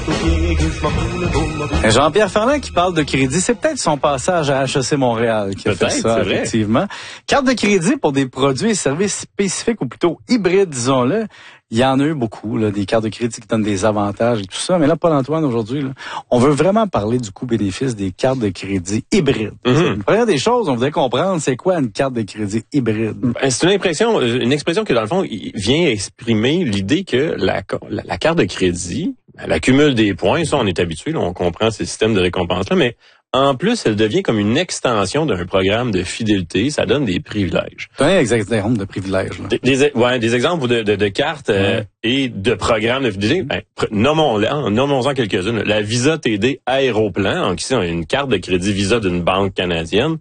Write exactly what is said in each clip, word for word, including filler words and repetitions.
Jean-Pierre Ferland qui parle de crédit, c'est peut-être son passage à H E C Montréal qui a fait ça, effectivement. Carte de crédit pour des produits et services spécifiques ou plutôt hybrides, disons-le. Il y en a eu beaucoup, là, des cartes de crédit qui donnent des avantages et tout ça. Mais là, Paul-Antoine, aujourd'hui, là, on veut vraiment parler du coût-bénéfice des cartes de crédit hybrides. Mm-hmm. La première des choses, on voudrait comprendre, c'est quoi une carte de crédit hybride? Ben, c'est une impression, une expression qui, dans le fond, vient exprimer l'idée que la, la, la carte de crédit, elle accumule des points. Ça, on est habitué, là, on comprend ces systèmes de récompense-là, mais en plus, elle devient comme une extension d'un programme de fidélité. Ça donne des privilèges. Donnez des exemples de privilèges. Là. Des, des, ouais, des exemples de, de, de cartes euh, ouais. et de programmes de fidélité. Ben, nommons-en, nommons-en quelques-unes. La Visa T D Aéroplan, donc ici, on a une carte de crédit Visa d'une banque canadienne,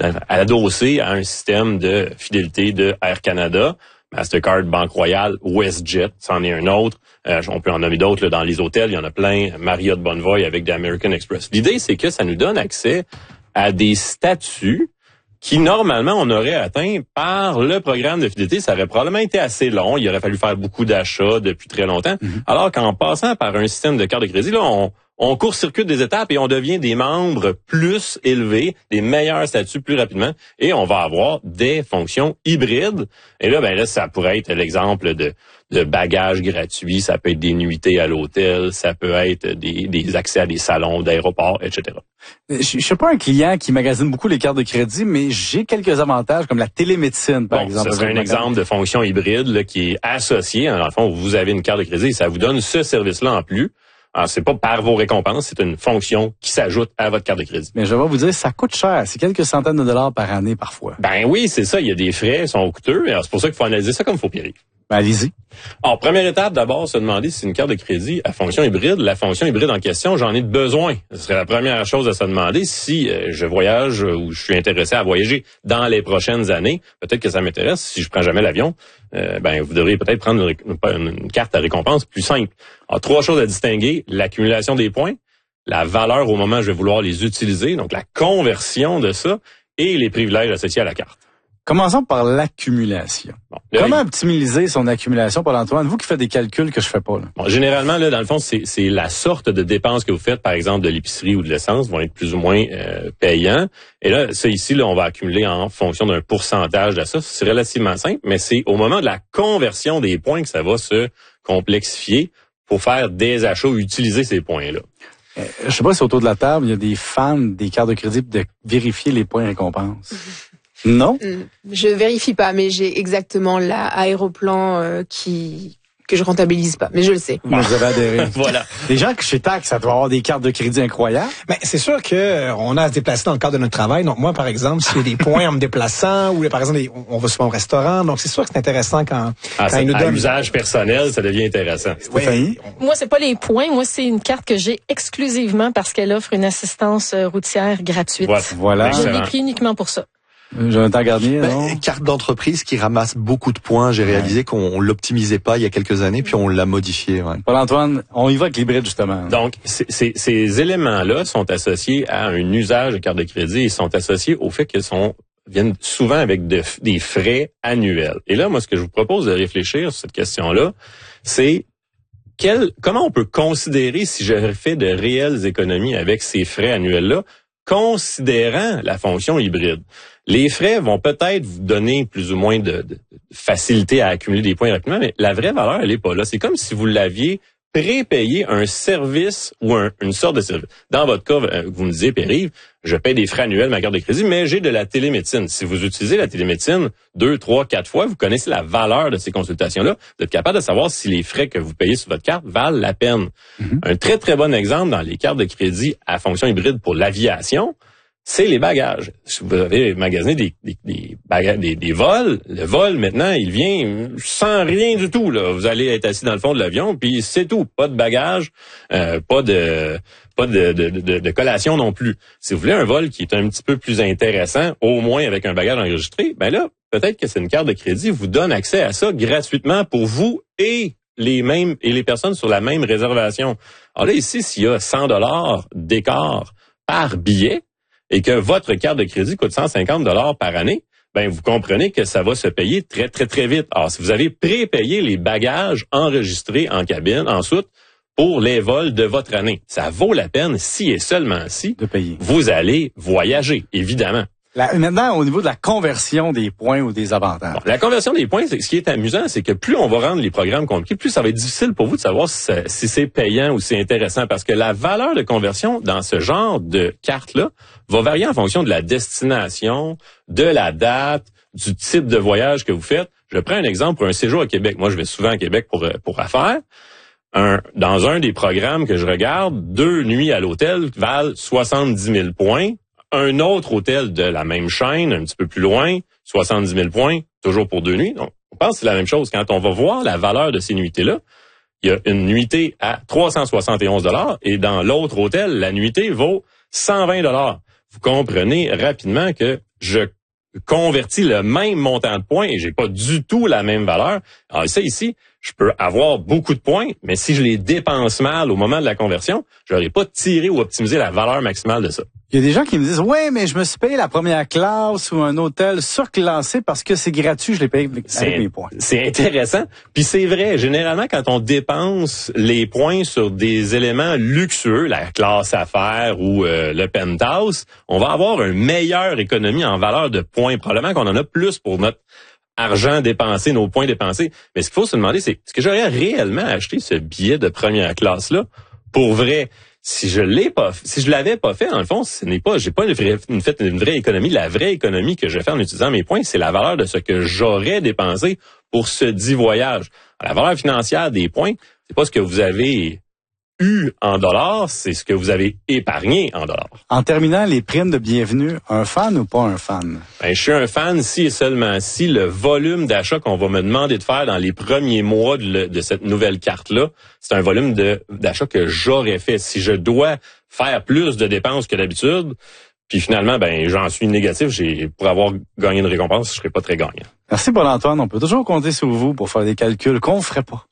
adossée à un système de fidélité de Air Canada, Mastercard, Banque Royale, WestJet, c'en est un autre. Euh, on peut en nommer d'autres là, dans les hôtels, il y en a plein. Marriott Bonvoy avec des American Express. L'idée, c'est que ça nous donne accès à des statuts qui, normalement, on aurait atteint par le programme de fidélité. Ça aurait probablement été assez long. Il aurait fallu faire beaucoup d'achats depuis très longtemps. Mm-hmm. Alors qu'en passant par un système de carte de crédit, là, on, on court-circuite des étapes et on devient des membres plus élevés, des meilleurs statuts plus rapidement. Et on va avoir des fonctions hybrides. Et là, ben là, ça pourrait être l'exemple de de bagages gratuits, ça peut être des nuitées à l'hôtel, ça peut être des, des accès à des salons d'aéroports, et cetera. Je, je suis pas un client qui magasine beaucoup les cartes de crédit, mais j'ai quelques avantages comme la télémédecine, par bon, exemple. Ce serait un exemple de fonction hybride là, qui est associée. Dans le fond, vous avez une carte de crédit et ça vous donne ce service-là en plus. Alors, c'est pas par vos récompenses, c'est une fonction qui s'ajoute à votre carte de crédit. Mais je vais vous dire, ça coûte cher. C'est quelques centaines de dollars par année, parfois. Ben oui, c'est ça. Il y a des frais, ils sont coûteux. Alors, c'est pour ça qu'il faut analyser ça comme il faut, Pierre. Ben, allez-y. Alors, première étape, d'abord, se demander si c'est une carte de crédit à fonction hybride. La fonction hybride en question, j'en ai besoin. Ce serait la première chose à se demander si euh, je voyage euh, ou je suis intéressé à voyager dans les prochaines années. Peut-être que ça m'intéresse. Si je prends jamais l'avion, euh, ben vous devriez peut-être prendre une, une, une carte à récompense plus simple. Alors, trois choses à distinguer. L'accumulation des points, la valeur au moment où je vais vouloir les utiliser, donc la conversion de ça, et les privilèges associés à la carte. Commençons par l'accumulation. Bon, là, Comment il... optimiser son accumulation, Paul-Antoine? Vous qui faites des calculs que je fais pas. Là. Bon, généralement, là, dans le fond, c'est, c'est la sorte de dépenses que vous faites, par exemple, de l'épicerie ou de l'essence, vont être plus ou moins euh, payants. Et là, ça ici, là, on va accumuler en fonction d'un pourcentage de ça. C'est relativement simple, mais c'est au moment de la conversion des points que ça va se complexifier pour faire des achats ou utiliser ces points-là. Euh, je sais pas si autour de la table, il y a des fans des cartes de crédit de vérifier les points récompenses. Non? Je vérifie pas, mais j'ai exactement l'aéroplan euh, qui que je rentabilise pas, mais je le sais. Moi, vous avez adhéré. Voilà. Les gens que chez Tax, ça doit avoir des cartes de crédit incroyables. Mais c'est sûr que euh, on a à se déplacer dans le cadre de notre travail. Donc moi, par exemple, s'il y a des points en me déplaçant, ou par exemple, on va souvent au restaurant, donc c'est sûr que c'est intéressant quand, ah, quand ils nous à donnent. usage personnel, ça devient intéressant. Oui. Moi, c'est pas les points. Moi, c'est une carte que j'ai exclusivement parce qu'elle offre une assistance routière gratuite. Voilà. Je l'ai pris uniquement pour ça. Jonathan Garnier, ben, non? Carte d'entreprise qui ramasse beaucoup de points. J'ai réalisé ouais. qu'on l'optimisait pas il y a quelques années, puis on l'a modifié. Ouais. Paul-Antoine, on y va avec l'hybride, justement. Donc, c- c- ces éléments-là sont associés à un usage de carte de crédit et sont associés au fait qu'elles sont viennent souvent avec de, des frais annuels. Et là, moi, ce que je vous propose de réfléchir sur cette question-là, c'est quel, comment on peut considérer si je fais de réelles économies avec ces frais annuels-là, considérant la fonction hybride. Les frais vont peut-être vous donner plus ou moins de, de facilité à accumuler des points rapidement, mais la vraie valeur, elle est pas là. C'est comme si vous l'aviez prépayé un service ou un, une sorte de service. Dans votre cas, vous me disiez, Pierre-Yves, je paie des frais annuels ma carte de crédit, mais j'ai de la télémédecine. Si vous utilisez la télémédecine deux, trois, quatre fois, vous connaissez la valeur de ces consultations-là. Vous êtes capable de savoir si les frais que vous payez sur votre carte valent la peine. Mm-hmm. Un très, très bon exemple dans les cartes de crédit à fonction hybride pour l'aviation, c'est les bagages. Si vous avez magasiné des, des, des, bagages, des, des vols, le vol, maintenant, il vient sans rien du tout. Là. Vous allez être assis dans le fond de l'avion, puis c'est tout. Pas de bagages, euh, pas de pas de, de, de, de collation non plus. Si vous voulez un vol qui est un petit peu plus intéressant, au moins avec un bagage enregistré, ben là, peut-être que c'est une carte de crédit vous donne accès à ça gratuitement pour vous et les mêmes et les personnes sur la même réservation. Alors là, ici, s'il y a cent dollars d'écart par billet, et que votre carte de crédit coûte cent cinquante dollars par année, ben vous comprenez que ça va se payer très, très, très vite. Alors, si vous avez prépayé les bagages enregistrés en cabine, en soute, pour les vols de votre année. Ça vaut la peine, si et seulement si, de payer. Vous allez voyager, évidemment. La, maintenant, au niveau de la conversion des points ou des avantages. Bon, la conversion des points, c'est, ce qui est amusant, c'est que plus on va rendre les programmes compliqués, plus ça va être difficile pour vous de savoir si, ça, si c'est payant ou si c'est intéressant. Parce que la valeur de conversion dans ce genre de carte-là va varier en fonction de la destination, de la date, du type de voyage que vous faites. Je prends un exemple pour un séjour à Québec. Moi, je vais souvent à Québec pour, pour affaires. Un, dans un des programmes que je regarde, deux nuits à l'hôtel valent soixante-dix mille points. Un autre hôtel de la même chaîne, un petit peu plus loin, soixante-dix mille points, toujours pour deux nuits. Donc, on pense que c'est la même chose. Quand on va voir la valeur de ces nuitées-là, il y a une nuitée à trois cent soixante et onze dollars et dans l'autre hôtel, la nuitée vaut cent vingt dollars. Vous comprenez rapidement que je convertis le même montant de points et j'ai pas du tout la même valeur. Alors ça ici, je peux avoir beaucoup de points, mais si je les dépense mal au moment de la conversion, je n'aurai pas tiré ou optimisé la valeur maximale de ça. Il y a des gens qui me disent, ouais, mais je me suis payé la première classe ou un hôtel surclassé parce que c'est gratuit, je l'ai payé avec, avec mes points. C'est intéressant. Puis c'est vrai, généralement, quand on dépense les points sur des éléments luxueux, la classe affaires ou euh, le penthouse, on va avoir une meilleure économie en valeur de points. Probablement qu'on en a plus pour notre argent dépensé, nos points dépensés. Mais ce qu'il faut se demander, c'est est-ce que j'aurais réellement acheté ce billet de première classe-là pour vrai? Si je l'ai pas, si je l'avais pas fait, dans le fond, ce n'est pas, j'ai pas une vraie, une, fait une vraie économie. La vraie économie que je fais en utilisant mes points, c'est la valeur de ce que j'aurais dépensé pour ce dit voyage. La valeur financière des points, c'est pas ce que vous avez eu en dollars, c'est ce que vous avez épargné en dollars. En terminant, les primes de bienvenue, un fan ou pas un fan? Ben, je suis un fan si et seulement si le volume d'achat qu'on va me demander de faire dans les premiers mois de, le, de cette nouvelle carte-là, c'est un volume de, d'achat que j'aurais fait. Si je dois faire plus de dépenses que d'habitude, puis finalement, ben j'en suis négatif, j'ai pour avoir gagné une récompense, je serais pas très gagnant. Merci Paul-Antoine, on peut toujours compter sur vous pour faire des calculs qu'on ferait pas.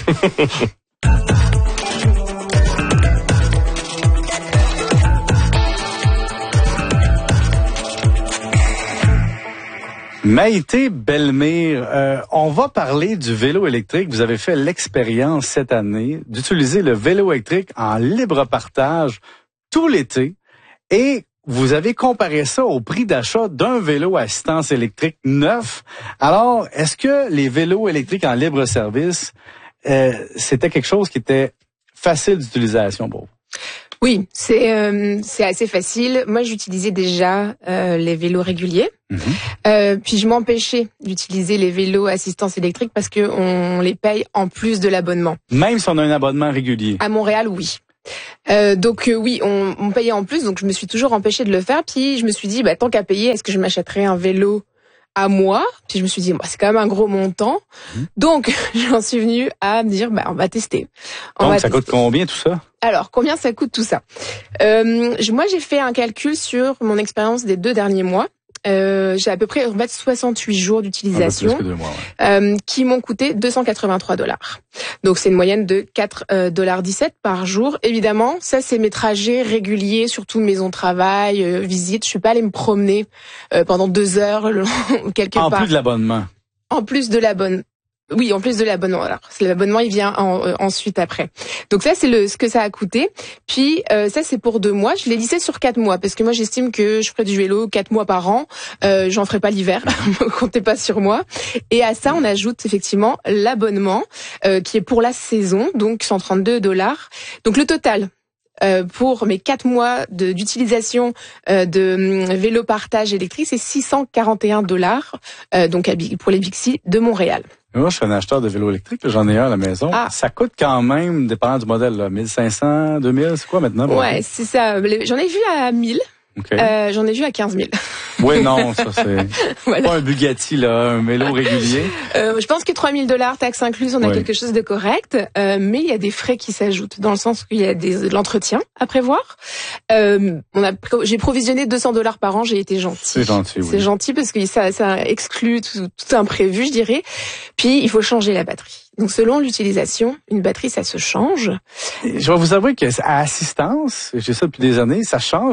Maïté Bellemire, euh, on va parler du vélo électrique. Vous avez fait l'expérience cette année d'utiliser le vélo électrique en libre partage tout l'été et vous avez comparé ça au prix d'achat d'un vélo à assistance électrique neuf. Alors, est-ce que les vélos électriques en libre service, euh, c'était quelque chose qui était facile d'utilisation pour vous? Oui, c'est euh, c'est assez facile. Moi, j'utilisais déjà euh, les vélos réguliers. Mmh. Euh, puis je m'empêchais d'utiliser les vélos assistance électrique parce que on les paye en plus de l'abonnement. Même si on a un abonnement régulier. À Montréal, oui. Euh, donc euh, oui, on, on payait en plus, donc je me suis toujours empêchée de le faire. Puis je me suis dit, bah tant qu'à payer, est-ce que je m'achèterais un vélo à moi? Puis je me suis dit, bah, c'est quand même un gros montant. Mmh. Donc j'en suis venue à me dire, bah on va tester. On donc va ça tester. Coûte combien tout ça? Alors, combien ça coûte tout ça? euh, Moi, j'ai fait un calcul sur mon expérience des deux derniers mois. Euh, j'ai à peu près en fait, soixante-huit jours d'utilisation ah, deux mois, ouais. euh, qui m'ont coûté deux cent quatre-vingt-trois dollars. Donc, c'est une moyenne de quatre dollars dix-sept par jour. Évidemment, ça, c'est mes trajets réguliers, surtout maison travail, euh, visite. Je suis pas allée me promener euh, pendant deux heures quelque en part. En plus de l'abonnement. En plus de l'abonnement. Oui, en plus de l'abonnement. Alors, l'abonnement, il vient en, euh, ensuite après. Donc ça, c'est le ce que ça a coûté. Puis euh, ça, c'est pour deux mois. Je l'ai lissé sur quatre mois parce que moi, j'estime que je ferai du vélo quatre mois par an. Euh, j'en ferai pas l'hiver. Comptez pas sur moi. Et à ça, on ajoute effectivement l'abonnement euh, qui est pour la saison, donc cent trente-deux dollars. Donc le total. Euh, pour mes quatre mois de, d'utilisation euh, de euh, vélo partage électrique, c'est six cent quarante et un dollars euh, donc à, pour les Bixi de Montréal. Moi, je suis un acheteur de vélo électrique, j'en ai un à la maison. Ah. Ça coûte quand même, dépendant du modèle, là, mille cinq cents, deux mille, c'est quoi maintenant? Ouais, c'est ça. J'en ai vu à mille. Okay. Euh, j'en ai vu à quinze mille. Oui, non, ça c'est voilà. Pas un Bugatti, là, un vélo régulier. Euh, je pense que trois mille dollars, taxes incluses, on a oui. quelque chose de correct. Euh, mais il y a des frais qui s'ajoutent, dans le sens qu'il y a des, de l'entretien à prévoir. Euh, on a, j'ai provisionné deux cents dollars par an, j'ai été gentil. C'est gentil, oui. C'est gentil parce que ça, ça exclut tout, tout imprévu, je dirais. Puis, il faut changer la batterie. Donc, selon l'utilisation, une batterie, ça se change. Je vais vous avouer que à assistance, j'ai ça depuis des années, ça change, mais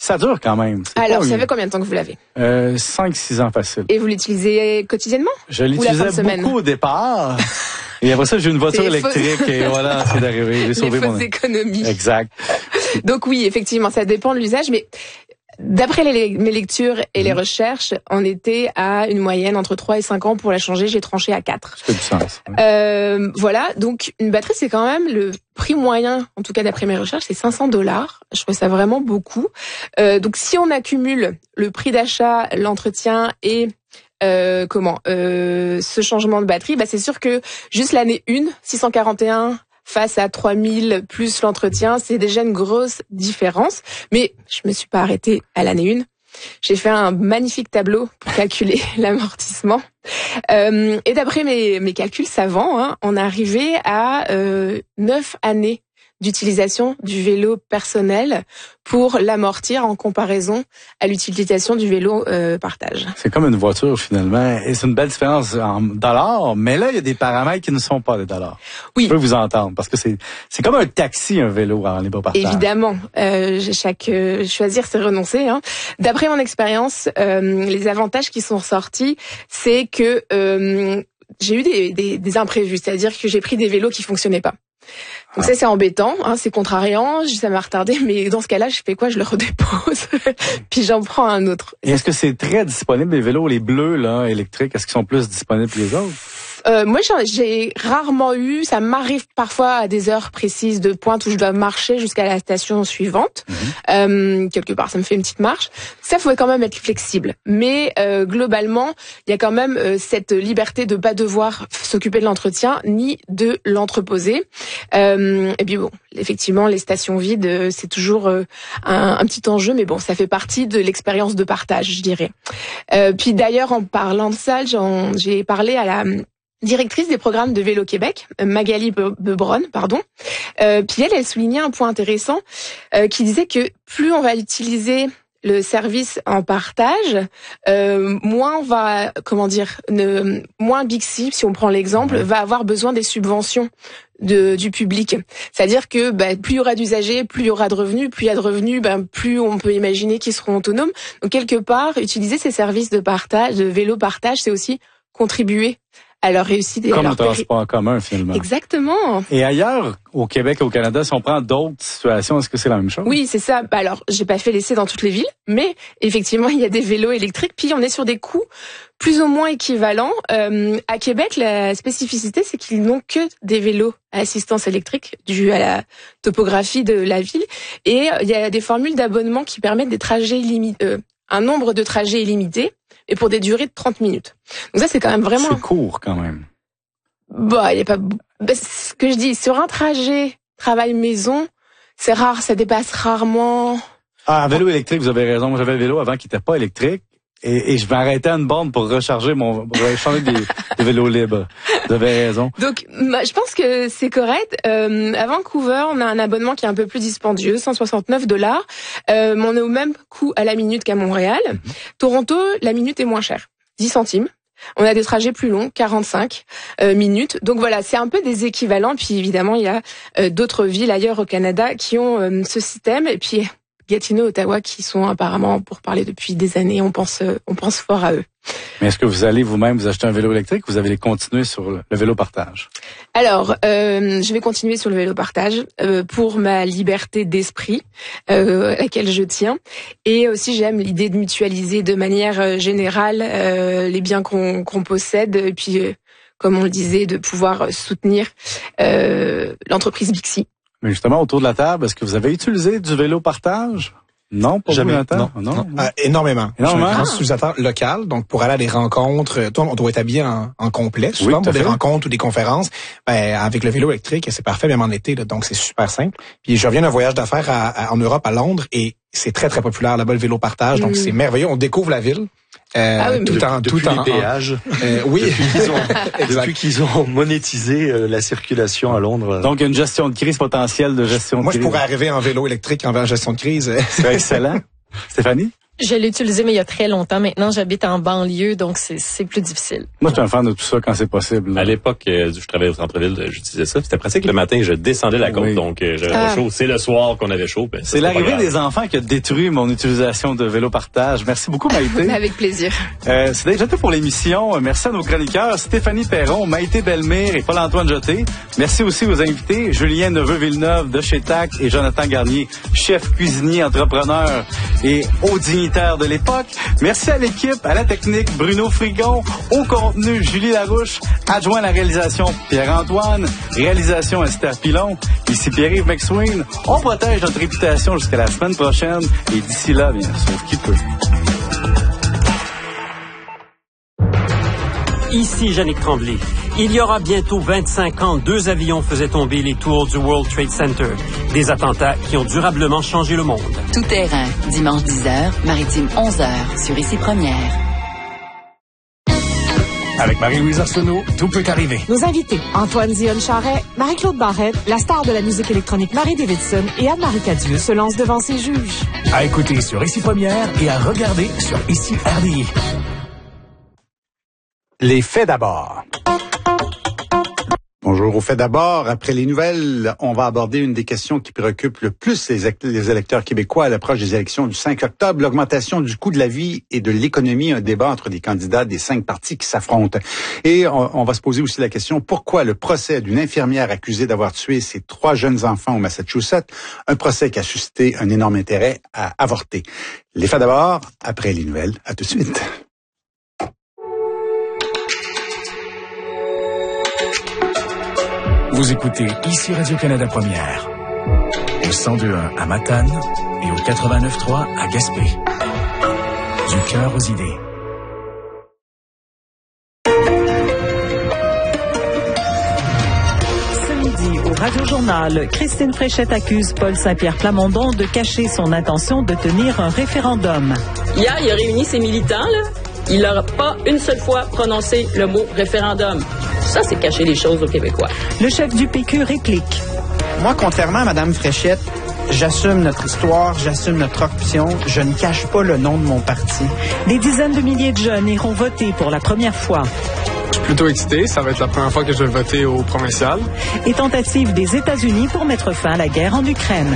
Ça dure quand même. C'est Alors, ça une... fait combien de temps que vous l'avez? Euh, cinq six ans facile. Et vous l'utilisez quotidiennement? Je l'utilisais beaucoup au départ. Et après ça, j'ai une voiture électrique faux... et voilà, c'est d'arriver. J'ai sauvé les mon fausses économies. Exact. Donc oui, effectivement, ça dépend de l'usage, mais d'après les, mes lectures et mmh. les recherches, on était à une moyenne entre trois et cinq ans pour la changer. J'ai tranché à quatre. Ça fait du sens. Oui. Euh, voilà, donc une batterie, c'est quand même le prix moyen, en tout cas d'après mes recherches, c'est cinq cents dollars. Je trouve ça vraiment beaucoup. Euh, donc si on accumule le prix d'achat, l'entretien et euh, comment euh, ce changement de batterie, bah c'est sûr que juste l'année un, six cent quarante et un face à trois mille plus l'entretien, c'est déjà une grosse différence. Mais je me suis pas arrêtée à l'année un. J'ai fait un magnifique tableau pour calculer l'amortissement. Euh, et d'après mes, mes calculs savants, hein, on est arrivé à euh, neuf années d'utilisation du vélo personnel pour l'amortir en comparaison à l'utilisation du vélo euh, partage. C'est comme une voiture finalement, et c'est une belle différence en dollars, mais là il y a des paramètres qui ne sont pas des dollars. Oui. Je peux vous entendre parce que c'est c'est comme un taxi un vélo en libre partage. Évidemment, euh, chaque euh, choisir c'est renoncer. Hein. D'après mon expérience, euh, les avantages qui sont ressortis, c'est que euh, j'ai eu des, des, des imprévus, c'est-à-dire que j'ai pris des vélos qui fonctionnaient pas. Donc ah. ça c'est embêtant, hein, c'est contrariant, ça m'a retardé, mais dans ce cas-là, je fais quoi? Je le redépose, puis j'en prends un autre. Et est-ce que c'est très disponible les vélos, les bleus là, électriques, est-ce qu'ils sont plus disponibles que les autres? Euh, moi, j'ai rarement eu, ça m'arrive parfois à des heures précises de pointe où je dois marcher jusqu'à la station suivante. Mmh. Euh, quelque part, ça me fait une petite marche. Ça, faut quand même être flexible. Mais euh, globalement, il y a quand même euh, cette liberté de pas devoir s'occuper de l'entretien ni de l'entreposer. Euh, et puis bon, effectivement, les stations vides, c'est toujours euh, un, un petit enjeu, mais bon, ça fait partie de l'expérience de partage, je dirais. Euh, puis d'ailleurs, en parlant de ça, j'ai parlé à la directrice des programmes de Vélo Québec, Magali Bebron, pardon. Euh, puis elle, elle soulignait un point intéressant euh, qui disait que plus on va utiliser le service en partage, euh, moins on va, comment dire, ne, moins Bixi, si on prend l'exemple, va avoir besoin des subventions de, du public. C'est-à-dire que bah, plus il y aura d'usagers, plus il y aura de revenus, plus il y a de revenus, bah, plus on peut imaginer qu'ils seront autonomes. Donc quelque part, utiliser ces services de partage, de vélo partage, c'est aussi contribuer à leur réussite. Comme le transport en commun, finalement. Exactement. Et ailleurs, au Québec et au Canada, si on prend d'autres situations, est-ce que c'est la même chose? Oui, c'est ça. Bah alors, j'ai pas fait l'essai dans toutes les villes, mais effectivement, il y a des vélos électriques. Puis, on est sur des coûts plus ou moins équivalents. Euh, à Québec, la spécificité, c'est qu'ils n'ont que des vélos à assistance électrique, dû à la topographie de la ville. Et il y a des formules d'abonnement qui permettent des trajets limités, euh, un nombre de trajets illimité, et pour des durées de trente minutes. Donc ça, c'est quand même vraiment... C'est court, quand même. Bah, il y a pas... Bah, ce que je dis, sur un trajet travail-maison, c'est rare, ça dépasse rarement... Ah, un vélo électrique, vous avez raison. Moi, j'avais le vélo avant qui n'était pas électrique. Et, et je m'arrêtais à une borne pour recharger mon... pour recharger des, des vélos libres. Vous avez raison. Donc, bah, je pense que c'est correct. Euh, à Vancouver, on a un abonnement qui est un peu plus dispendieux, cent soixante-neuf dollars. Euh, on est au même coût à la minute qu'à Montréal. Mm-hmm. Toronto, la minute est moins chère, dix centimes. On a des trajets plus longs, quarante-cinq euh, minutes. Donc voilà, c'est un peu des équivalents. Puis évidemment, il y a euh, d'autres villes ailleurs au Canada qui ont euh, ce système. Et puis Gatineau, Ottawa, qui sont apparemment pour parler depuis des années. On pense, euh, on pense fort à eux. Mais est-ce que vous allez vous-même vous acheter un vélo électrique ou vous allez continuer sur le, le vélo partage? Alors, euh, je vais continuer sur le vélo partage euh, pour ma liberté d'esprit, euh, à laquelle je tiens. Et aussi, j'aime l'idée de mutualiser de manière générale euh, les biens qu'on qu'on possède. Et puis, euh, comme on le disait, de pouvoir soutenir euh, l'entreprise Bixi. Mais justement, autour de la table, est-ce que vous avez utilisé du vélo partage? Non, pas jamais. Non, non, non. Euh, énormément. énormément. Je suis un grand utilisateur local, donc pour aller à des rencontres, toi, on doit être habillé en, en complet, souvent oui, pour des fait. rencontres ou des conférences. Ben, avec le vélo électrique, c'est parfait, même en été, là, donc c'est super simple. Puis je reviens d'un voyage d'affaires à, à, en Europe, à Londres, et c'est très très populaire là-bas le vélo partage, donc mmh. c'est merveilleux. On découvre la ville. Euh, ah oui, tout depuis, en, depuis tout en, les péages. Euh, oui. Depuis qu'ils ont, depuis qu'ils ont monétisé euh, la circulation à Londres. Donc, une gestion de crise potentielle de gestion de Moi, crise. Moi, je pourrais arriver en vélo électrique en gestion de crise. C'est excellent. Stéphanie? Je l'ai utilisé, mais il y a très longtemps. Maintenant, j'habite en banlieue, donc c'est, c'est plus difficile. Moi, je suis un fan de tout ça quand c'est possible. À l'époque, euh, je travaillais au centre-ville, j'utilisais ça. C'était pratique le matin, je descendais la côte, oui. donc euh, j'avais ah. pas chaud. C'est le soir qu'on avait chaud. Ben, ça, c'est l'arrivée des enfants qui a détruit mon utilisation de vélo partage. Merci beaucoup, Maïté. Avec plaisir. Euh, c'est déjà tout pour l'émission. Merci à nos chroniqueurs, Stéphanie Perron, Maïté Bellemire et Paul-Antoine Jeté. Merci aussi aux invités, Julien Neveu-Villeneuve de chez T A C et Jonathan Garnier, chef cuisinier, entrepreneur et haut dignitaire de l'époque. Merci à l'équipe, à la technique, Bruno Frigon, au contenu, Julie Larouche, adjoint à la réalisation, Pierre-Antoine, réalisation, Esther Pilon. Ici Pierre-Yves McSween. On protège notre réputation jusqu'à la semaine prochaine et d'ici là, bien sûr, qui peut. Ici Jannick Tremblay. Il y aura bientôt vingt-cinq ans, deux avions faisaient tomber les tours du World Trade Center. Des attentats qui ont durablement changé le monde. Tout terrain, dimanche dix heures, maritime onze heures, sur Ici Première. Avec Marie-Louise Arsenault, tout peut arriver. Nos invités, Antoine Dionne-Charret, Marie-Claude Barrette, la star de la musique électronique Marie Davidson et Anne-Marie Cadieux se lancent devant ses juges. À écouter sur Ici Première et à regarder sur Ici R D I. Les faits d'abord. Bonjour. Au fait d'abord, après les nouvelles, on va aborder une des questions qui préoccupe le plus les, les électeurs québécois à l'approche des élections du cinq octobre, l'augmentation du coût de la vie et de l'économie, un débat entre des candidats des cinq partis qui s'affrontent. Et on, on va se poser aussi la question, pourquoi le procès d'une infirmière accusée d'avoir tué ses trois jeunes enfants au Massachusetts, un procès qui a suscité un énorme intérêt à avorter. Les faits d'abord, après les nouvelles. À tout de suite. Vous écoutez ici Radio-Canada Première, au cent deux point un à Matane et au quatre-vingt-neuf point trois à Gaspé. Du cœur aux idées. Ce midi, au Radio-Journal, Christine Fréchette accuse Paul Saint-Pierre Plamondon de cacher son intention de tenir un référendum. Hier, il a réuni ses militants, là. Il n'a pas une seule fois prononcé le mot référendum. Ça, c'est cacher les choses aux Québécois. Le chef du P Q réplique. Moi, contrairement à Mme Fréchette, j'assume notre histoire, j'assume notre option, je ne cache pas le nom de mon parti. Des dizaines de milliers de jeunes iront voter pour la première fois. Je suis plutôt excité, ça va être la première fois que je vais voter au provincial. Et tentative des États-Unis pour mettre fin à la guerre en Ukraine.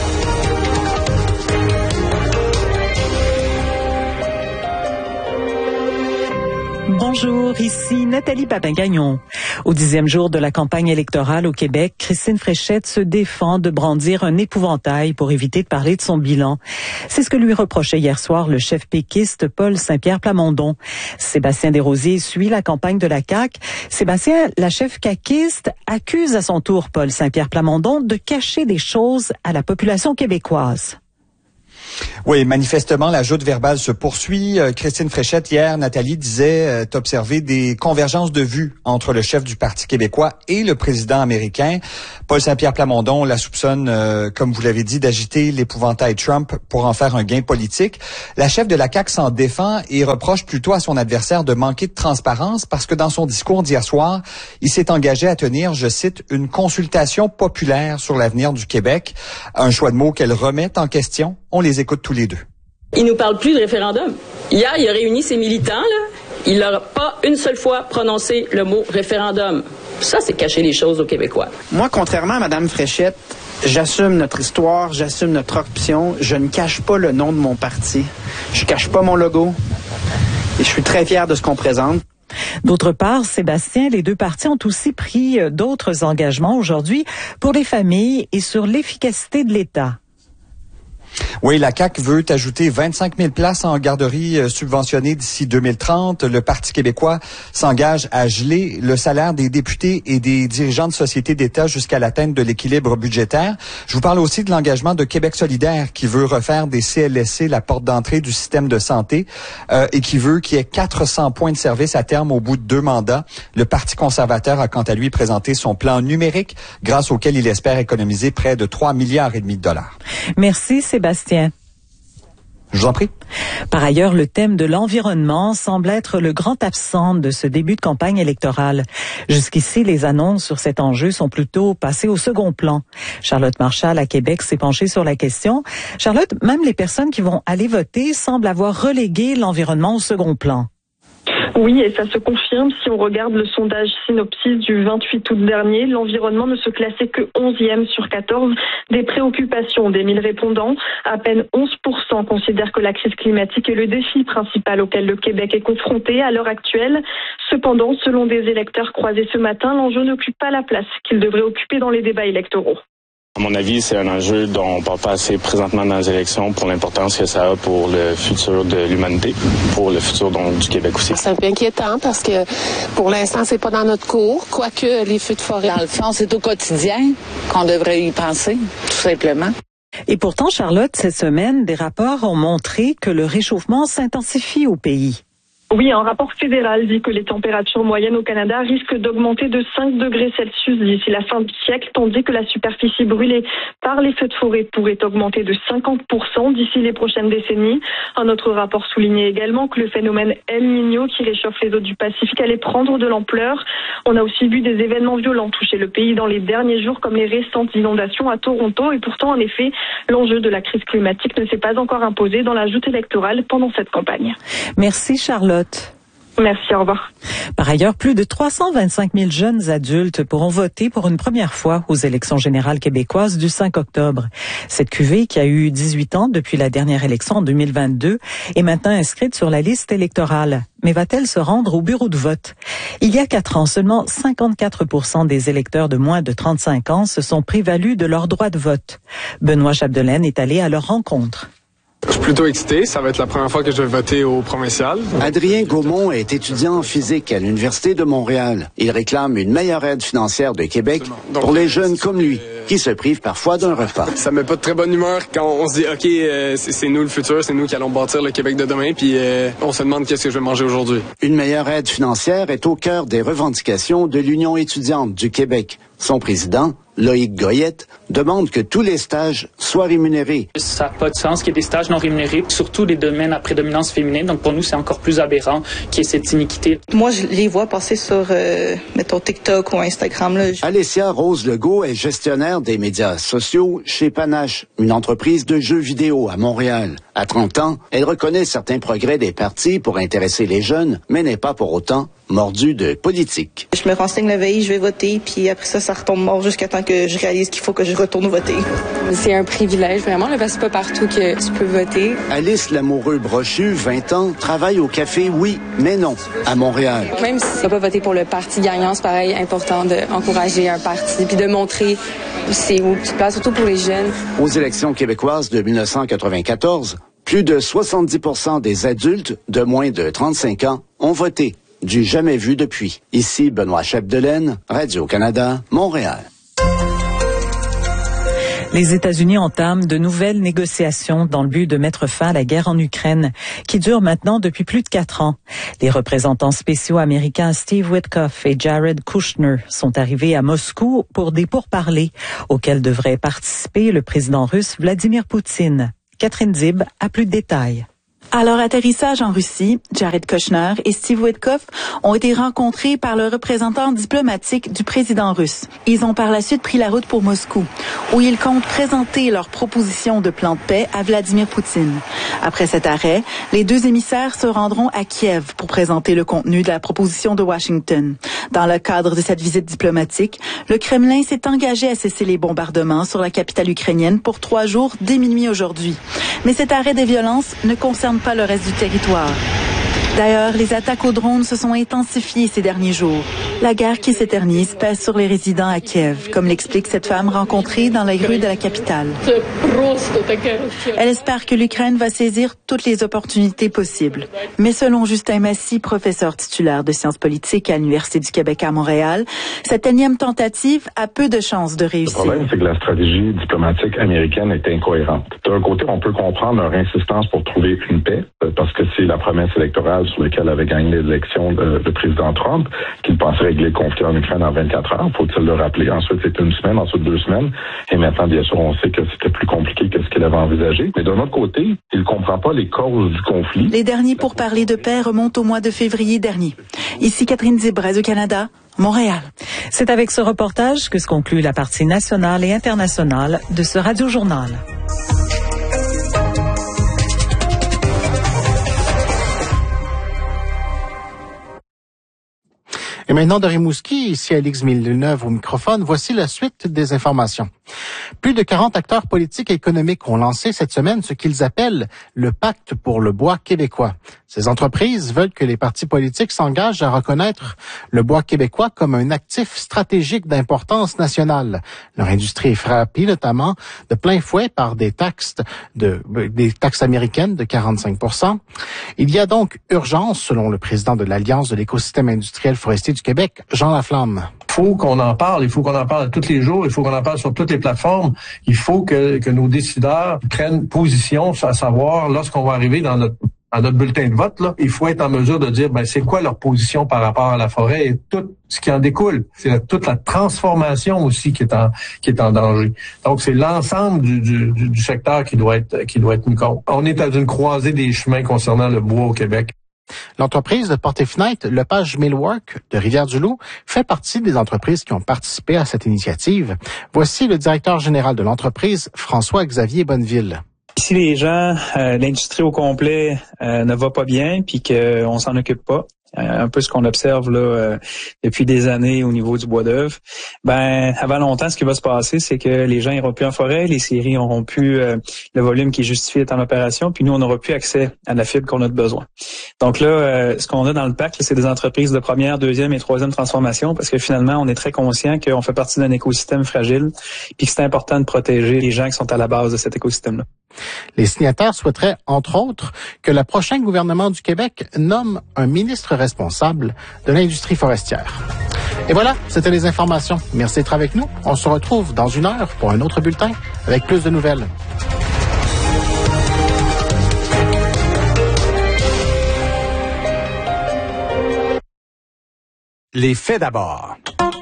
Bonjour, ici Nathalie Papin-Gagnon. Au dixième jour de la campagne électorale au Québec, Christine Fréchette se défend de brandir un épouvantail pour éviter de parler de son bilan. C'est ce que lui reprochait hier soir le chef péquiste Paul Saint-Pierre Plamondon. Sébastien Desrosiers suit la campagne de la C A Q. Sébastien, la chef caquiste, accuse à son tour Paul Saint-Pierre Plamondon de cacher des choses à la population québécoise. Oui, manifestement, la joute verbale se poursuit. Euh, Christine Fréchette, hier, Nathalie disait euh, observer des convergences de vues entre le chef du Parti québécois et le président américain. Paul Saint-Pierre Plamondon la soupçonne, euh, comme vous l'avez dit, d'agiter l'épouvantail Trump pour en faire un gain politique. La chef de la C A Q s'en défend et reproche plutôt à son adversaire de manquer de transparence parce que dans son discours d'hier soir, il s'est engagé à tenir, je cite, une consultation populaire sur l'avenir du Québec. Un choix de mots qu'elle remet en question. On les écoute tous les deux. Il nous parle plus de référendum. Hier, il a réuni ses militants, là. Il n'a pas une seule fois prononcé le mot référendum. Ça, c'est cacher les choses aux Québécois. Moi, contrairement à Mme Fréchette, j'assume notre histoire, j'assume notre option. Je ne cache pas le nom de mon parti. Je cache pas mon logo. Et je suis très fier de ce qu'on présente. D'autre part, Sébastien, les deux partis ont aussi pris d'autres engagements aujourd'hui pour les familles et sur l'efficacité de l'État. Oui, la C A Q veut ajouter vingt-cinq mille places en garderie subventionnées d'ici deux mille trente. Le Parti québécois s'engage à geler le salaire des députés et des dirigeants de sociétés d'État jusqu'à l'atteinte de l'équilibre budgétaire. Je vous parle aussi de l'engagement de Québec solidaire qui veut refaire des C L S C la porte d'entrée du système de santé euh, et qui veut qu'il y ait quatre cents points de service à terme au bout de deux mandats. Le Parti conservateur a quant à lui présenté son plan numérique grâce auquel il espère économiser près de trois milliards et demi de dollars. Merci Sébastien. Je vous en prie. Par ailleurs, le thème de l'environnement semble être le grand absent de ce début de campagne électorale. Jusqu'ici, les annonces sur cet enjeu sont plutôt passées au second plan. Charlotte Marchal, à Québec, s'est penchée sur la question. Charlotte, même les personnes qui vont aller voter semblent avoir relégué l'environnement au second plan. Oui, et ça se confirme si on regarde le sondage Synopsis du vingt-huit août dernier. L'environnement ne se classait que onzième sur quatorze des préoccupations des mille répondants. À peine onze pour cent considèrent que la crise climatique est le défi principal auquel le Québec est confronté à l'heure actuelle. Cependant, selon des électeurs croisés ce matin, l'enjeu n'occupe pas la place qu'il devrait occuper dans les débats électoraux. À mon avis, c'est un enjeu dont on ne parle pas assez présentement dans les élections pour l'importance que ça a pour le futur de l'humanité, pour le futur donc, du Québec aussi. C'est un peu inquiétant parce que pour l'instant, c'est pas dans notre cours, quoique les feux de forêt. Dans le fond, c'est au quotidien qu'on devrait y penser, tout simplement. Et pourtant, Charlotte, cette semaine, des rapports ont montré que le réchauffement s'intensifie au pays. Oui, un rapport fédéral dit que les températures moyennes au Canada risquent d'augmenter de cinq degrés Celsius d'ici la fin du siècle, tandis que la superficie brûlée par les feux de forêt pourrait augmenter de cinquante pour cent d'ici les prochaines décennies. Un autre rapport soulignait également que le phénomène El Niño qui réchauffe les eaux du Pacifique allait prendre de l'ampleur. On a aussi vu des événements violents toucher le pays dans les derniers jours, comme les récentes inondations à Toronto. Et pourtant, en effet, l'enjeu de la crise climatique ne s'est pas encore imposé dans la joute électorale pendant cette campagne. Merci Charlotte. Merci, au revoir. Par ailleurs, plus de trois cent vingt-cinq mille jeunes adultes pourront voter pour une première fois aux élections générales québécoises du cinq octobre. Cette cuvée, qui a eu dix-huit ans depuis la dernière élection en deux mille vingt-deux, est maintenant inscrite sur la liste électorale. Mais va-t-elle se rendre au bureau de vote? Il y a quatre ans, seulement cinquante-quatre pour cent des électeurs de moins de trente-cinq ans se sont prévalus de leur droit de vote. Benoît Chapdelaine est allé à leur rencontre. Je suis plutôt excité. Ça va être la première fois que je vais voter au provincial. Adrien Gaumont est étudiant en physique à l'Université de Montréal. Il réclame une meilleure aide financière de Québec Donc, pour les jeunes comme lui, qui se privent parfois d'un repas. Ça me met pas de très bonne humeur quand on se dit, OK, euh, c'est, c'est nous le futur, c'est nous qui allons bâtir le Québec de demain, puis euh, on se demande qu'est-ce que je vais manger aujourd'hui. Une meilleure aide financière est au cœur des revendications de l'Union étudiante du Québec. Son président, Loïc Goyette, demande que tous les stages soient rémunérés. Ça n'a pas de sens qu'il y ait des stages non rémunérés, surtout les domaines à prédominance féminine. Donc pour nous, c'est encore plus aberrant qu'il y ait cette iniquité. Moi, je les vois passer sur, euh, mettons, TikTok ou Instagram. Là. Alessia Rose Legault est gestionnaire des médias sociaux chez Panache, une entreprise de jeux vidéo à Montréal. À trente ans, elle reconnaît certains progrès des partis pour intéresser les jeunes, mais n'est pas pour autant mordue de politique. Je me renseigne la veille, je vais voter, puis après ça, ça retombe mort jusqu'à temps que je réalise qu'il faut que je retourne voter. C'est un privilège, vraiment, là, parce que c'est pas partout que tu peux voter. Alice Lamoureux-Brochu, vingt ans, travaille au café Oui, mais non, à Montréal. Même si tu n'as pas voté pour le parti gagnant, c'est pareil, important d'encourager un parti, puis de montrer c'est où tu te places, surtout pour les jeunes. Aux élections québécoises de dix-neuf cent quatre-vingt-quatorze, plus de soixante-dix pour cent des adultes de moins de trente-cinq ans ont voté. Du jamais vu depuis. Ici Benoît Chapdelaine, Radio-Canada, Montréal. Les États-Unis entament de nouvelles négociations dans le but de mettre fin à la guerre en Ukraine, qui dure maintenant depuis plus de quatre ans. Les représentants spéciaux américains Steve Witkoff et Jared Kushner sont arrivés à Moscou pour des pourparlers auxquels devrait participer le président russe Vladimir Poutine. Catherine Zib a plus de détails. À leur atterrissage en Russie, Jared Kushner et Steve Witkoff ont été rencontrés par le représentant diplomatique du président russe. Ils ont par la suite pris la route pour Moscou, où ils comptent présenter leur proposition de plan de paix à Vladimir Poutine. Après cet arrêt, les deux émissaires se rendront à Kiev pour présenter le contenu de la proposition de Washington. Dans le cadre de cette visite diplomatique, le Kremlin s'est engagé à cesser les bombardements sur la capitale ukrainienne pour trois jours dès minuit aujourd'hui. Mais cet arrêt des violences ne concerne pas le reste du territoire. D'ailleurs, les attaques aux drones se sont intensifiées ces derniers jours. La guerre qui s'éternise pèse sur les résidents à Kiev, comme l'explique cette femme rencontrée dans les rues de la capitale. Elle espère que l'Ukraine va saisir toutes les opportunités possibles. Mais selon Justin Massy, professeur titulaire de sciences politiques à l'Université du Québec à Montréal, cette énième tentative a peu de chances de réussir. Le problème, c'est que la stratégie diplomatique américaine est incohérente. D'un côté, on peut comprendre leur insistance pour trouver une paix, parce que c'est la promesse électorale sur laquelle avait gagné l'élection de, de président Trump, qu'il penserait régler le conflit en Ukraine en vingt-quatre heures, faut-il le rappeler. Ensuite, c'est une semaine, ensuite deux semaines. Et maintenant, bien sûr, on sait que c'était plus compliqué que ce qu'il avait envisagé. Mais d'un autre côté, il ne comprend pas les causes du conflit. Les derniers pourparlers de paix remontent au mois de février dernier. Ici Catherine Zibret du Canada, Montréal. C'est avec ce reportage que se conclut la partie nationale et internationale de ce Radio-Journal. Et maintenant, de Rimouski, ici Alix Villeneuve au microphone, voici la suite des informations. Plus de quarante acteurs politiques et économiques ont lancé cette semaine ce qu'ils appellent le Pacte pour le bois québécois. Ces entreprises veulent que les partis politiques s'engagent à reconnaître le bois québécois comme un actif stratégique d'importance nationale. Leur industrie est frappée notamment de plein fouet par des taxes de, des taxes américaines de quarante-cinq pour cent. Il y a donc urgence, selon le président de l'Alliance de l'écosystème industriel forestier du Québec, Jean Laflamme. Il faut qu'on en parle, il faut qu'on en parle tous les jours, il faut qu'on en parle sur toutes les plateformes. Il faut que, que nos décideurs prennent position, à savoir, lorsqu'on va arriver dans notre dans notre bulletin de vote, là, il faut être en mesure de dire, ben, c'est quoi leur position par rapport à la forêt et tout ce qui en découle. C'est la, toute la transformation aussi qui est en, qui est en danger. Donc, c'est l'ensemble du, du, du secteur qui doit être, qui doit être mis compte. On est à une croisée des chemins concernant le bois au Québec. L'entreprise de porte et fenêtre Lepage Millwork de Rivière-du-Loup fait partie des entreprises qui ont participé à cette initiative. Voici le directeur général de l'entreprise, François-Xavier Bonneville. Si les gens, euh, l'industrie au complet euh, ne va pas bien, puis qu'on s'en occupe pas, un peu ce qu'on observe là euh, depuis des années au niveau du bois d'œuvre, ben avant longtemps, ce qui va se passer, c'est que les gens iront plus en forêt, les scieries n'auront plus euh, le volume qui est justifié d'être en opération, puis nous, on n'aura plus accès à la fibre qu'on a de besoin. Donc là, euh, ce qu'on a dans le pacte, là, c'est des entreprises de première, deuxième et troisième transformation, parce que finalement, on est très conscient qu'on fait partie d'un écosystème fragile, puis que c'est important de protéger les gens qui sont à la base de cet écosystème-là. Les signataires souhaiteraient, entre autres, que le prochain gouvernement du Québec nomme un ministre responsable de l'industrie forestière. Et voilà, c'était les informations. Merci d'être avec nous. On se retrouve dans une heure pour un autre bulletin avec plus de nouvelles. Les faits d'abord.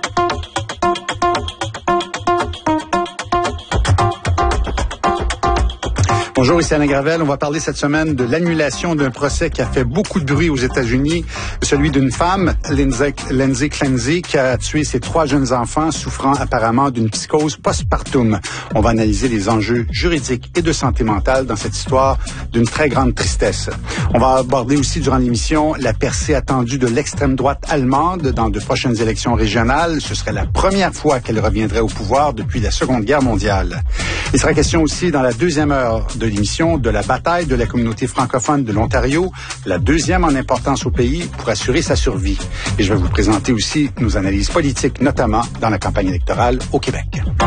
Bonjour, ici Alain Gravel. On va parler cette semaine de l'annulation d'un procès qui a fait beaucoup de bruit aux États-Unis, celui d'une femme, Lindsay, Lindsay Clancy, qui a tué ses trois jeunes enfants souffrant apparemment d'une psychose postpartum. On va analyser les enjeux juridiques et de santé mentale dans cette histoire d'une très grande tristesse. On va aborder aussi durant l'émission la percée attendue de l'extrême droite allemande dans de prochaines élections régionales. Ce serait la première fois qu'elle reviendrait au pouvoir depuis la Seconde Guerre mondiale. Il sera question aussi dans la deuxième heure de l'émission de la bataille de la communauté francophone de l'Ontario, la deuxième en importance au pays pour assurer sa survie. Et je vais vous présenter aussi nos analyses politiques, notamment dans la campagne électorale au Québec.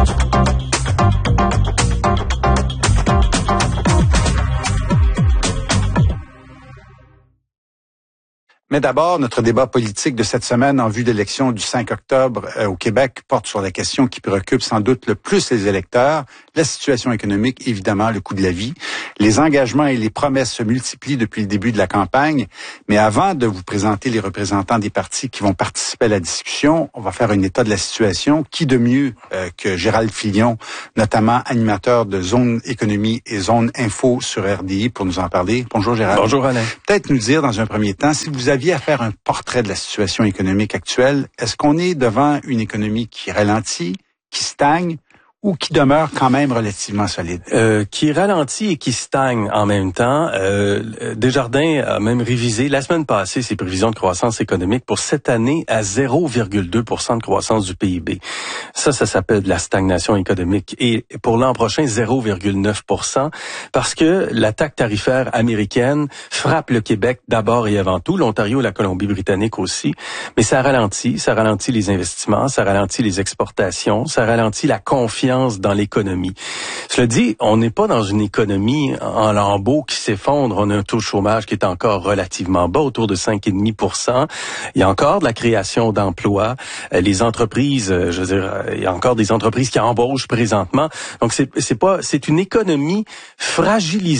Mais d'abord, notre débat politique de cette semaine en vue de l'élection du cinq octobre euh, au Québec porte sur la question qui préoccupe sans doute le plus les électeurs, la situation économique, évidemment, le coût de la vie. Les engagements et les promesses se multiplient depuis le début de la campagne. Mais avant de vous présenter les représentants des partis qui vont participer à la discussion, on va faire un état de la situation. Qui de mieux euh, que Gérald Filion, notamment animateur de Zone Économie et Zone Info sur R D I, pour nous en parler. Bonjour Gérald. Bonjour Alain. Peut-être nous dire dans un premier temps, si vous aviez à faire un portrait de la situation économique actuelle, est-ce qu'on est devant une économie qui ralentit, qui stagne, ou qui demeure quand même relativement solide? Euh, qui ralentit et qui stagne en même temps. Euh, Desjardins a même révisé la semaine passée ses prévisions de croissance économique pour cette année à zéro virgule deux pour cent de croissance du P I B. Ça, ça s'appelle de la stagnation économique. Et pour l'an prochain, zéro virgule neuf pour cent, parce que l'attaque tarifaire américaine frappe le Québec d'abord et avant tout, l'Ontario et la Colombie-Britannique aussi. Mais ça ralentit, ça ralentit les investissements, ça ralentit les exportations, ça ralentit la confiance dans l'économie. Cela dit, on n'est pas dans une économie en lambeaux qui s'effondre. On a un taux de chômage qui est encore relativement bas, autour de cinq virgule cinq pour cent. Il y a encore de la création d'emplois. Les entreprises, je veux dire, il y a encore des entreprises qui embauchent présentement. Donc c'est c'est pas c'est une économie fragilisée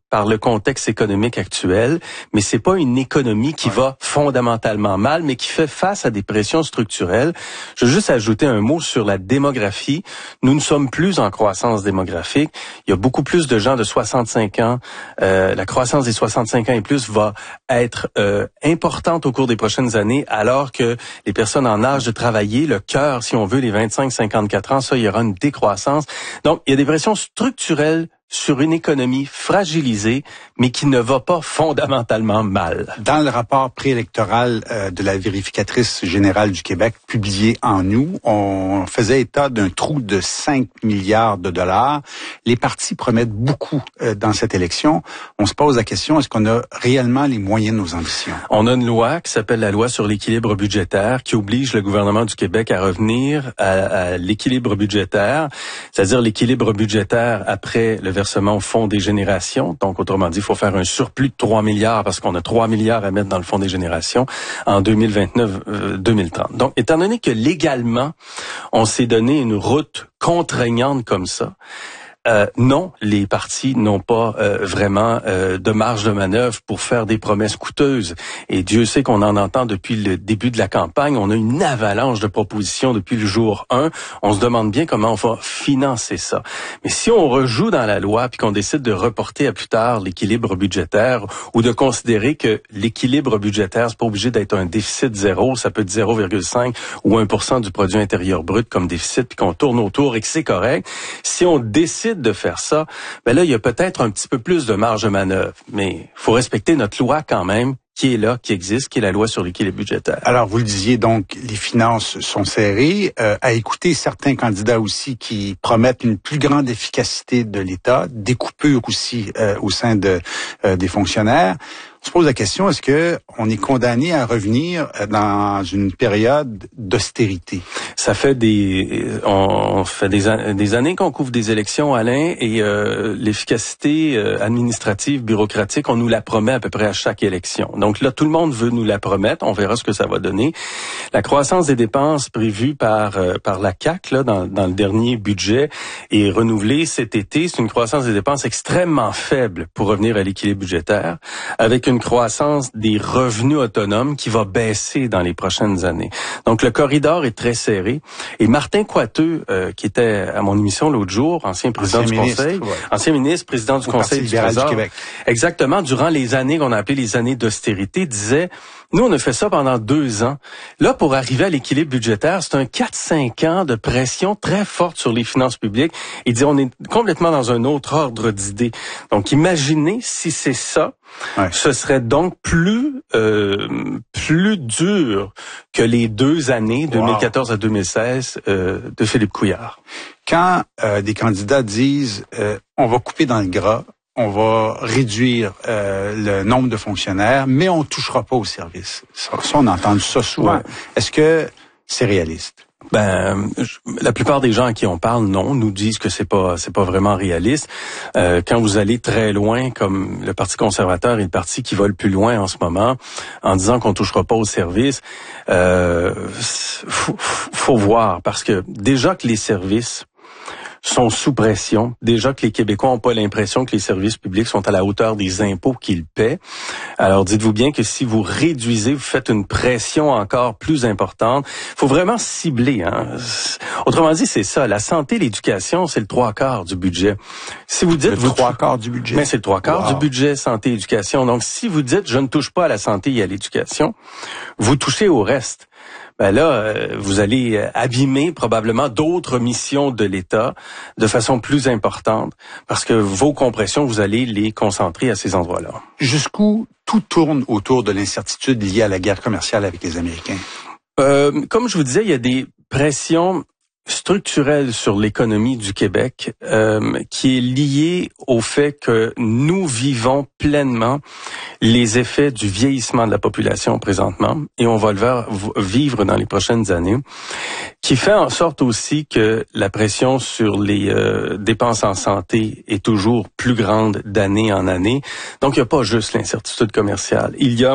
par le contexte économique actuel, mais c'est pas une économie qui ouais. va fondamentalement mal, mais qui fait face à des pressions structurelles. Je veux juste ajouter un mot sur la démographie. Nous ne sommes plus en croissance démographique. Il y a beaucoup plus de gens de soixante-cinq ans. Euh, la croissance des soixante-cinq ans et plus va être euh, importante au cours des prochaines années, alors que les personnes en âge de travailler, le cœur, si on veut, les vingt-cinq à cinquante-quatre ans, ça, il y aura une décroissance. Donc, il y a des pressions structurelles sur une économie fragilisée, mais qui ne va pas fondamentalement mal. Dans le rapport préélectoral euh, de la vérificatrice générale du Québec, publié en août, on faisait état d'un trou de cinq milliards de dollars. Les partis promettent beaucoup euh, dans cette élection. On se pose la question, est-ce qu'on a réellement les moyens de nos ambitions? On a une loi qui s'appelle la loi sur l'équilibre budgétaire, qui oblige le gouvernement du Québec à revenir à, à l'équilibre budgétaire, c'est-à-dire l'équilibre budgétaire après le versement au Fonds des générations. Donc, autrement dit, il faut faire un surplus de trois milliards parce qu'on a trois milliards à mettre dans le Fonds des générations en deux mille vingt-neuf deux mille trente. Donc, étant donné que légalement, on s'est donné une route contraignante comme ça, Euh, non, les partis n'ont pas euh, vraiment euh, de marge de manœuvre pour faire des promesses coûteuses. Et Dieu sait qu'on en entend depuis le début de la campagne. On a une avalanche de propositions depuis le jour un. On se demande bien comment on va financer ça. Mais si on rejoue dans la loi puis qu'on décide de reporter à plus tard l'équilibre budgétaire ou de considérer que l'équilibre budgétaire, c'est pas obligé d'être un déficit zéro, ça peut être zéro virgule cinq ou un pour cent du produit intérieur brut comme déficit puis qu'on tourne autour et que c'est correct. Si on décide de faire ça, ben là, il y a peut-être un petit peu plus de marge de manœuvre. Mais il faut respecter notre loi quand même, qui est là, qui existe, qui est la loi sur l'équilibre budgétaire. Alors, vous le disiez, donc, les finances sont serrées. Euh, à écouter certains candidats aussi qui promettent une plus grande efficacité de l'État, des coupures aussi euh, au sein de euh, des fonctionnaires. On se pose la question, est-ce que on est condamné à revenir dans une période d'austérité? Ça fait des, on fait des, des années qu'on couvre des élections, Alain, et euh, l'efficacité administrative, bureaucratique, on nous la promet à peu près à chaque élection. Donc là, tout le monde veut nous la promettre. On verra ce que ça va donner. La croissance des dépenses prévue par euh, par la C A Q là dans, dans le dernier budget est renouvelée cet été. C'est une croissance des dépenses extrêmement faible pour revenir à l'équilibre budgétaire, avec une croissance des revenus autonomes qui va baisser dans les prochaines années. Donc, le corridor est très serré. Et Martin Coiteux, euh, qui était à mon émission l'autre jour, ancien président ancien du ministre, Conseil, ouais. ancien ministre, président du Au Conseil du Trésor, du Québec. Exactement, durant les années qu'on a appelées les années d'austérité, disait, nous, on a fait ça pendant deux ans. Là, pour arriver à l'équilibre budgétaire, c'est un quatre cinq ans de pression très forte sur les finances publiques. Il dit, on est complètement dans un autre ordre d'idées. Donc, imaginez si c'est ça. Ouais. Ce serait donc plus euh, plus dur que les deux années, wow. deux mille quatorze à deux mille seize, euh, de Philippe Couillard. Quand euh, des candidats disent euh, on va couper dans le gras, on va réduire euh, le nombre de fonctionnaires, mais on touchera pas au service. Ça, ça on a entendu ça souvent. Ouais. Est-ce que c'est réaliste? Ben, la plupart des gens à qui on parle, non, nous disent que c'est pas, c'est pas vraiment réaliste. Euh, quand vous allez très loin, comme le Parti conservateur est le parti qui va le plus loin en ce moment, en disant qu'on touchera pas au service, euh, faut, faut voir, parce que déjà que les services sont sous pression. Déjà que les Québécois n'ont pas l'impression que les services publics sont à la hauteur des impôts qu'ils paient. Alors, dites-vous bien que si vous réduisez, vous faites une pression encore plus importante. Il faut vraiment cibler. Hein. Autrement dit, c'est ça. La santé, l'éducation, c'est le trois quarts du budget. Si vous dites... Le vous trois quarts du budget. Mais c'est le trois quarts wow. du budget santé, éducation. Donc, si vous dites, je ne touche pas à la santé et à l'éducation, vous touchez au reste. Ben là, euh, vous allez abîmer probablement d'autres missions de l'État de façon plus importante parce que vos compressions, vous allez les concentrer à ces endroits-là. Jusqu'où tout tourne autour de l'incertitude liée à la guerre commerciale avec les Américains? Euh, comme je vous disais, il y a des pressions structurelle sur l'économie du Québec euh, qui est liée au fait que nous vivons pleinement les effets du vieillissement de la population présentement et on va le voir, vivre dans les prochaines années, qui fait en sorte aussi que la pression sur les euh, dépenses en santé est toujours plus grande d'année en année. Donc, il n'y a pas juste l'incertitude commerciale. Il y a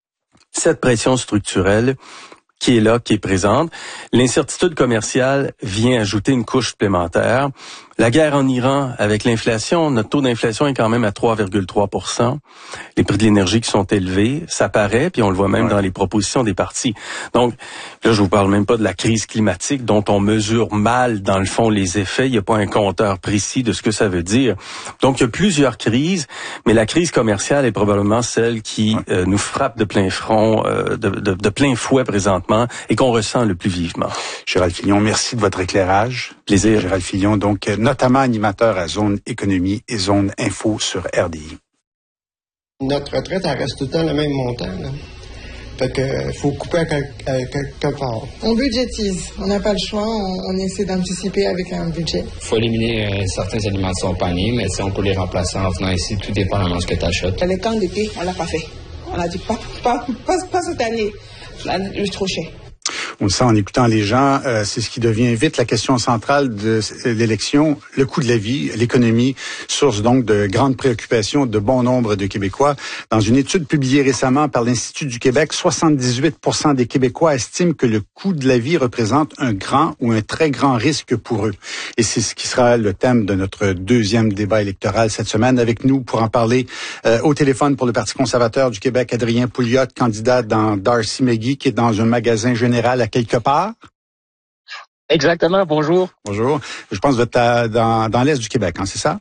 cette pression structurelle qui est là, qui est présente. L'incertitude commerciale vient ajouter une couche supplémentaire La guerre en Iran avec l'inflation, notre taux d'inflation est quand même à trois virgule trois pour cent. Les prix de l'énergie qui sont élevés, ça paraît, puis on le voit même ouais. dans les propositions des partis. Donc, là, je vous parle même pas de la crise climatique dont on mesure mal, dans le fond, les effets. Il n'y a pas un compteur précis de ce que ça veut dire. Donc, il y a plusieurs crises, mais la crise commerciale est probablement celle qui ouais. euh, nous frappe de plein front, euh, de, de, de plein fouet présentement, et qu'on ressent le plus vivement. Gérald Filion, merci de votre éclairage. Plaisir. Gérald Filion, donc, notamment animateur à Zone Économie et Zone Info sur R D I. Notre retraite, elle reste tout le temps le même montant, là. Fait que faut couper à quelque part. On budgétise. On n'a pas le choix. On, on essaie d'anticiper avec un budget. Il faut éliminer euh, certains aliments de son panier, mais si on peut les remplacer en venant ici, tout dépendamment de ce que tu achètes. Le camp d'été, on l'a pas fait. On a dit pas, pas, pas, pas cette année. Là, c'est trop cher. On le sent en écoutant les gens, euh, c'est ce qui devient vite la question centrale de l'élection, le coût de la vie, l'économie, source donc de grandes préoccupations de bon nombre de Québécois. Dans une étude publiée récemment par l'Institut du Québec, soixante-dix-huit pour cent des Québécois estiment que le coût de la vie représente un grand ou un très grand risque pour eux. Et c'est ce qui sera le thème de notre deuxième débat électoral cette semaine. Avec nous pour en parler euh, au téléphone pour le Parti conservateur du Québec, Adrien Pouliot, candidat dans Darcy McGee, qui est dans un magasin général à quelque part. Exactement, bonjour. Bonjour. Je pense que vous êtes à, dans, dans l'Est du Québec, hein, c'est ça?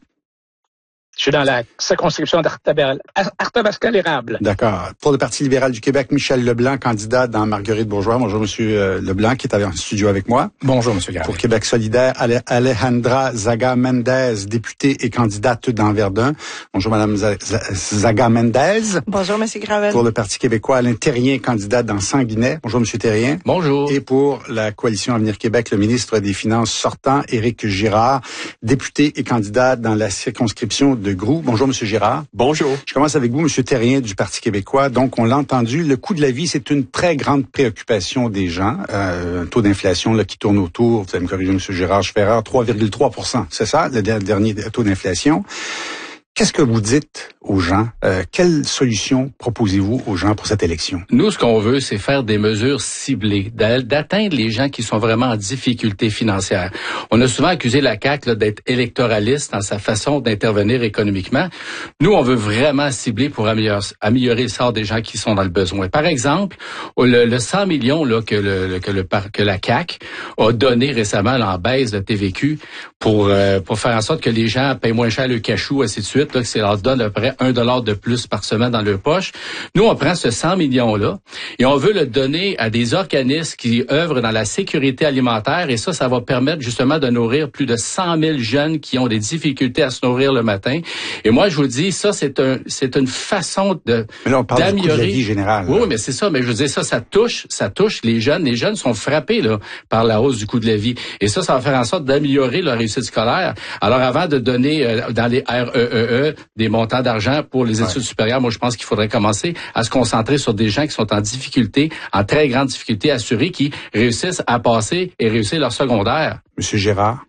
Je suis dans la circonscription d'Arthabasca-l'Érable. D'accord. Pour le Parti libéral du Québec, Michel Leblanc, candidat dans Marguerite-Bourgeois. Bonjour, Monsieur Leblanc, qui est en studio avec moi. Bonjour, Monsieur Garret. Pour Québec solidaire, Alejandra Zaga-Mendez, députée et candidate dans Verdun. Bonjour, Madame Zaga-Mendez. Bonjour, Monsieur Gravel. Pour le Parti québécois, Alain Terrien, candidat dans Sanguinet. Bonjour, Monsieur Terrien. Bonjour. Et pour la Coalition Avenir Québec, le ministre des Finances sortant, Éric Girard, député et candidat dans la circonscription de Groux. Bonjour, Monsieur Girard. Bonjour. Je commence avec vous, Monsieur Terrien du Parti québécois. Donc, on l'a entendu, le coût de la vie, c'est une très grande préoccupation des gens. Euh, un taux d'inflation là qui tourne autour, vous allez me corriger, Monsieur Girard, je fais erreur, trois virgule trois pour cent. C'est ça, le dernier taux d'inflation. Qu'est-ce que vous dites aux gens? Euh, quelle solution proposez-vous aux gens pour cette élection? Nous, ce qu'on veut, c'est faire des mesures ciblées, d'atteindre les gens qui sont vraiment en difficulté financière. On a souvent accusé la C A Q là, d'être électoraliste dans sa façon d'intervenir économiquement. Nous, on veut vraiment cibler pour améliorer, améliorer le sort des gens qui sont dans le besoin. Par exemple, le, le cent millions là, que, le, que, le, que la C A Q a donné récemment là, en baisse de T V Q pour, euh, pour faire en sorte que les gens payent moins cher le cachou, ainsi de suite. Là, que ça leur donne à peu près un dollar de plus par semaine dans leur poche. Nous, on prend ce cent millions-là et on veut le donner à des organismes qui œuvrent dans la sécurité alimentaire et ça, ça va permettre justement de nourrir plus de cent mille jeunes qui ont des difficultés à se nourrir le matin. Et moi, je vous dis, ça, c'est un, c'est une façon de, mais là, on parle d'améliorer. Du coût de la vie générale. Oui, mais c'est ça. Mais je veux dire, ça, ça touche, ça touche les jeunes. Les jeunes sont frappés, là, par la hausse du coût de la vie. Et ça, ça va faire en sorte d'améliorer leur réussite scolaire. Alors, avant de donner euh, dans les R E E E des montants d'argent pour les études ouais. supérieures, moi, je pense qu'il faudrait commencer à se concentrer sur des gens qui sont en difficulté, en très grande difficulté, assurés, qui réussissent à passer et réussir leur secondaire. Monsieur Gérard?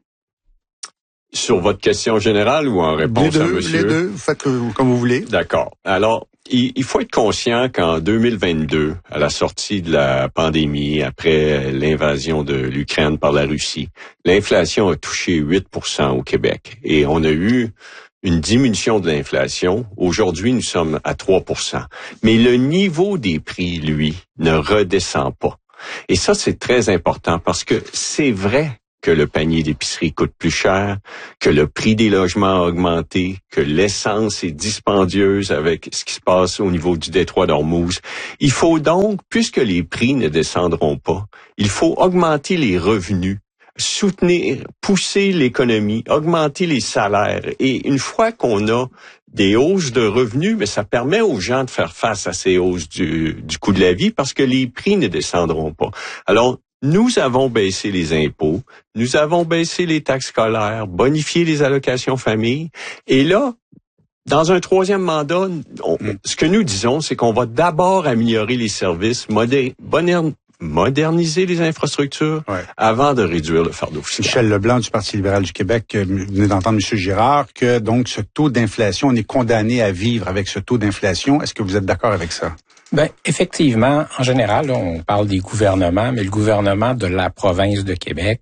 Sur votre question générale ou en réponse les deux, à monsieur? Les deux, vous faites comme vous voulez. D'accord. Alors, il, il faut être conscient qu'en deux mille vingt-deux, à la sortie de la pandémie, après l'invasion de l'Ukraine par la Russie, l'inflation a touché huit pour cent au Québec. Et on a eu une diminution de l'inflation. Aujourd'hui, nous sommes à trois pour cent. Mais le niveau des prix, lui, ne redescend pas. Et ça, c'est très important parce que c'est vrai que le panier d'épicerie coûte plus cher, que le prix des logements a augmenté, que l'essence est dispendieuse avec ce qui se passe au niveau du détroit d'Ormuz. Il faut donc, puisque les prix ne descendront pas, il faut augmenter les revenus, soutenir, pousser l'économie, augmenter les salaires. Et une fois qu'on a des hausses de revenus, mais ça permet aux gens de faire face à ces hausses du, du coût de la vie parce que les prix ne descendront pas. Alors, nous avons baissé les impôts, nous avons baissé les taxes scolaires, bonifié les allocations famille. Et là, dans un troisième mandat, on, ce que nous disons, c'est qu'on va d'abord améliorer les services, modé, bonner, moderniser les infrastructures ouais. avant de réduire le fardeau fiscal. Michel Leblanc du Parti libéral du Québec, vous venez d'entendre M. Girard, que donc ce taux d'inflation, on est condamné à vivre avec ce taux d'inflation. Est-ce que vous êtes d'accord avec ça? Ben, effectivement, en général, là, on parle des gouvernements, mais le gouvernement de la province de Québec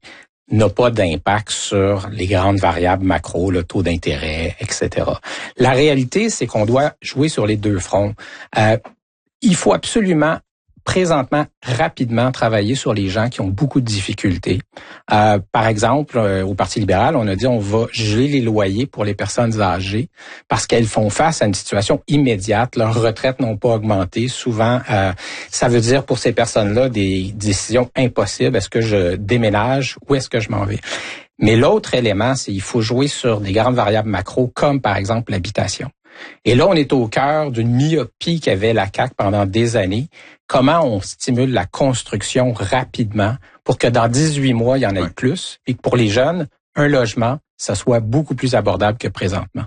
n'a pas d'impact sur les grandes variables macro, le taux d'intérêt, et cetera. La réalité, c'est qu'on doit jouer sur les deux fronts. Euh, il faut absolument présentement, rapidement travailler sur les gens qui ont beaucoup de difficultés. Euh, par exemple, euh, au Parti libéral, on a dit on va geler les loyers pour les personnes âgées parce qu'elles font face à une situation immédiate. Leurs retraites n'ont pas augmenté. Souvent, euh, ça veut dire pour ces personnes-là des décisions impossibles. Est-ce que je déménage ou est-ce que je m'en vais? Mais l'autre élément, c'est qu'il faut jouer sur des grandes variables macro, comme par exemple l'habitation. Et là, on est au cœur d'une myopie qu'avait la C A Q pendant des années. Comment on stimule la construction rapidement pour que dans dix-huit mois, il y en ait ouais. plus, et que pour les jeunes, un logement, ça soit beaucoup plus abordable que présentement.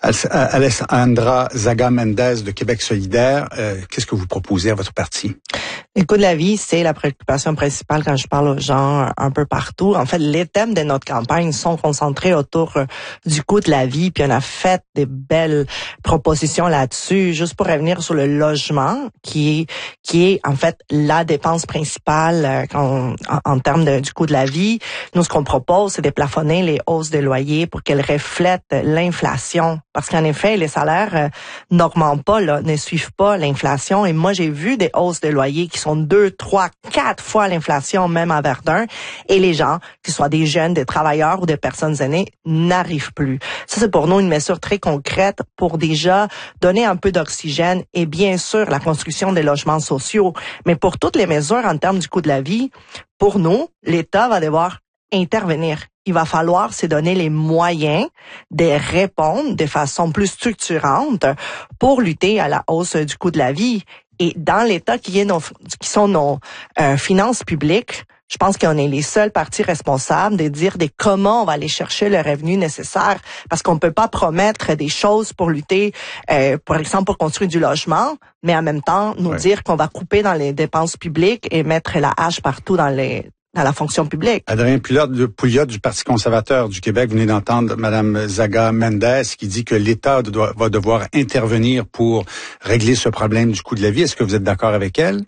Alessandra Zaga-Mendez de Québec solidaire, euh, qu'est-ce que vous proposez à votre parti? Le coût de la vie, c'est la préoccupation principale quand je parle aux gens un peu partout. En fait, les thèmes de notre campagne sont concentrés autour du coût de la vie, puis on a fait des belles propositions là-dessus. Juste pour revenir sur le logement, qui est qui est en fait la dépense principale en, en, en termes de, du coût de la vie. Nous, ce qu'on propose, c'est de plafonner les hausses de loyers pour qu'elles reflètent l'inflation. Parce qu'en effet, les salaires euh, n'augmentent pas, là, ne suivent pas l'inflation. Et moi, j'ai vu des hausses de loyers qui sont deux, trois, quatre fois l'inflation, même à Verdun. Et les gens, que ce soit des jeunes, des travailleurs ou des personnes aînées, n'arrivent plus. Ça, c'est pour nous une mesure très concrète pour déjà donner un peu d'oxygène et bien sûr la construction des logements sociaux. Mais pour toutes les mesures en termes du coût de la vie, pour nous, l'État va devoir intervenir. Il va falloir se donner les moyens de répondre de façon plus structurante pour lutter à la hausse du coût de la vie. Et dans l'État qui est nos, qui sont nos euh, finances publiques, je pense qu'on est les seuls partis responsables de dire de comment on va aller chercher le revenu nécessaire, parce qu'on ne peut pas promettre des choses pour lutter, euh, par exemple pour construire du logement, mais en même temps nous ouais. dire qu'on va couper dans les dépenses publiques et mettre la hache partout dans les dans la fonction publique. Adrien Pouliot du Parti conservateur du Québec, vous venez d'entendre Mme Zaga-Mendez qui dit que l'État doit, va devoir intervenir pour régler ce problème du coût de la vie. Est-ce que vous êtes d'accord avec elle?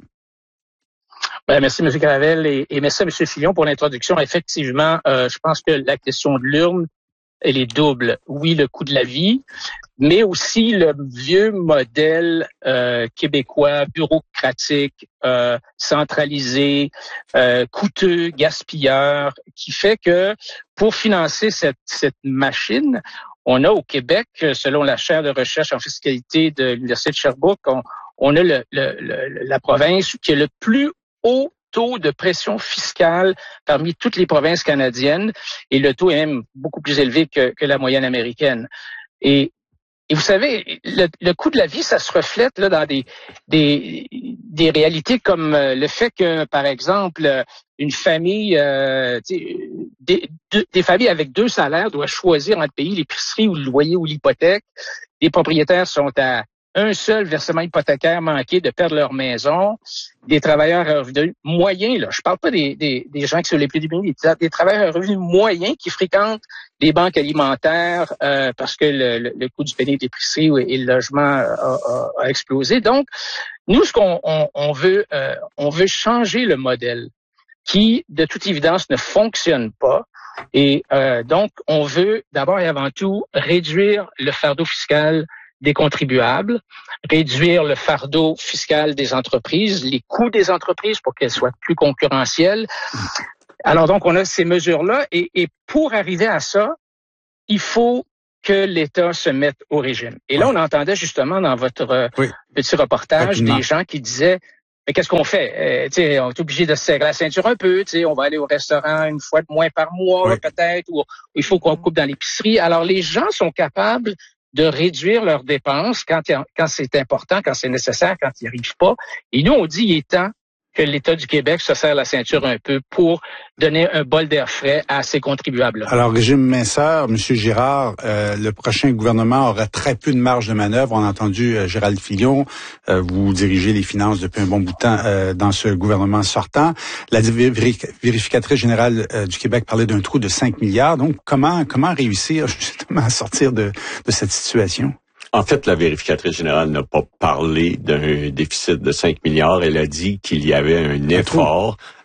Ben, merci, M. Gravel, et, et merci à M. Fillon pour l'introduction. Effectivement, euh, je pense que la question de l'urne, elle est double. Oui, le coût de la vie, mais aussi le vieux modèle euh, québécois, bureaucratique, euh, centralisé, euh, coûteux, gaspilleur, qui fait que pour financer cette, cette machine, on a au Québec, selon la chaire de recherche en fiscalité de l'Université de Sherbrooke, on, on a le, le, le, la province qui a le plus haut taux de pression fiscale parmi toutes les provinces canadiennes, et le taux est même beaucoup plus élevé que, que la moyenne américaine. Et, et vous savez, le, le coût de la vie, ça se reflète là dans des, des, des réalités comme le fait que, par exemple, une famille, euh, des, deux, des familles avec deux salaires doivent choisir entre payer l'épicerie ou le loyer ou l'hypothèque. Les propriétaires sont à un seul versement hypothécaire manqué de perdre leur maison, des travailleurs à revenus moyens, là, je parle pas des, des, des gens qui sont les plus démunis, des, des travailleurs à revenus moyens qui fréquentent les banques alimentaires euh, parce que le, le, le coût du panier d'épicerie et le logement a, a, a explosé. Donc, nous, ce qu'on on, on veut, euh, on veut changer le modèle qui, de toute évidence, ne fonctionne pas. Et euh, donc, on veut d'abord et avant tout réduire le fardeau fiscal des contribuables, réduire le fardeau fiscal des entreprises, les coûts des entreprises pour qu'elles soient plus concurrentielles. Alors donc, on a ces mesures-là et, et pour arriver à ça, il faut que l'État se mette au régime. Et là, on entendait justement dans votre oui. petit reportage Rapidement. des gens qui disaient mais qu'est-ce qu'on fait? Euh, t'sais, on est obligé de se serrer la ceinture un peu. T'sais, on va aller au restaurant une fois de moins par mois, oui. peut-être, ou il faut qu'on coupe dans l'épicerie. Alors, les gens sont capables de réduire leurs dépenses quand, quand c'est important, quand c'est nécessaire, quand ils n'y arrivent pas. Et nous, on dit il est temps que l'État du Québec se serre la ceinture un peu pour donner un bol d'air frais à ses contribuables. Alors, régime minceur, M. Girard, euh, le prochain gouvernement aura très peu de marge de manœuvre. On a entendu euh, Gérald Fillon, euh, vous dirigez les finances depuis un bon bout de temps euh, dans ce gouvernement sortant. La vérificatrice générale euh, du Québec parlait d'un trou de cinq milliards. Donc, comment comment réussir justement à sortir de, de cette situation? En fait, la vérificatrice générale n'a pas parlé d'un déficit de cinq milliards. Elle a dit qu'il y avait un effort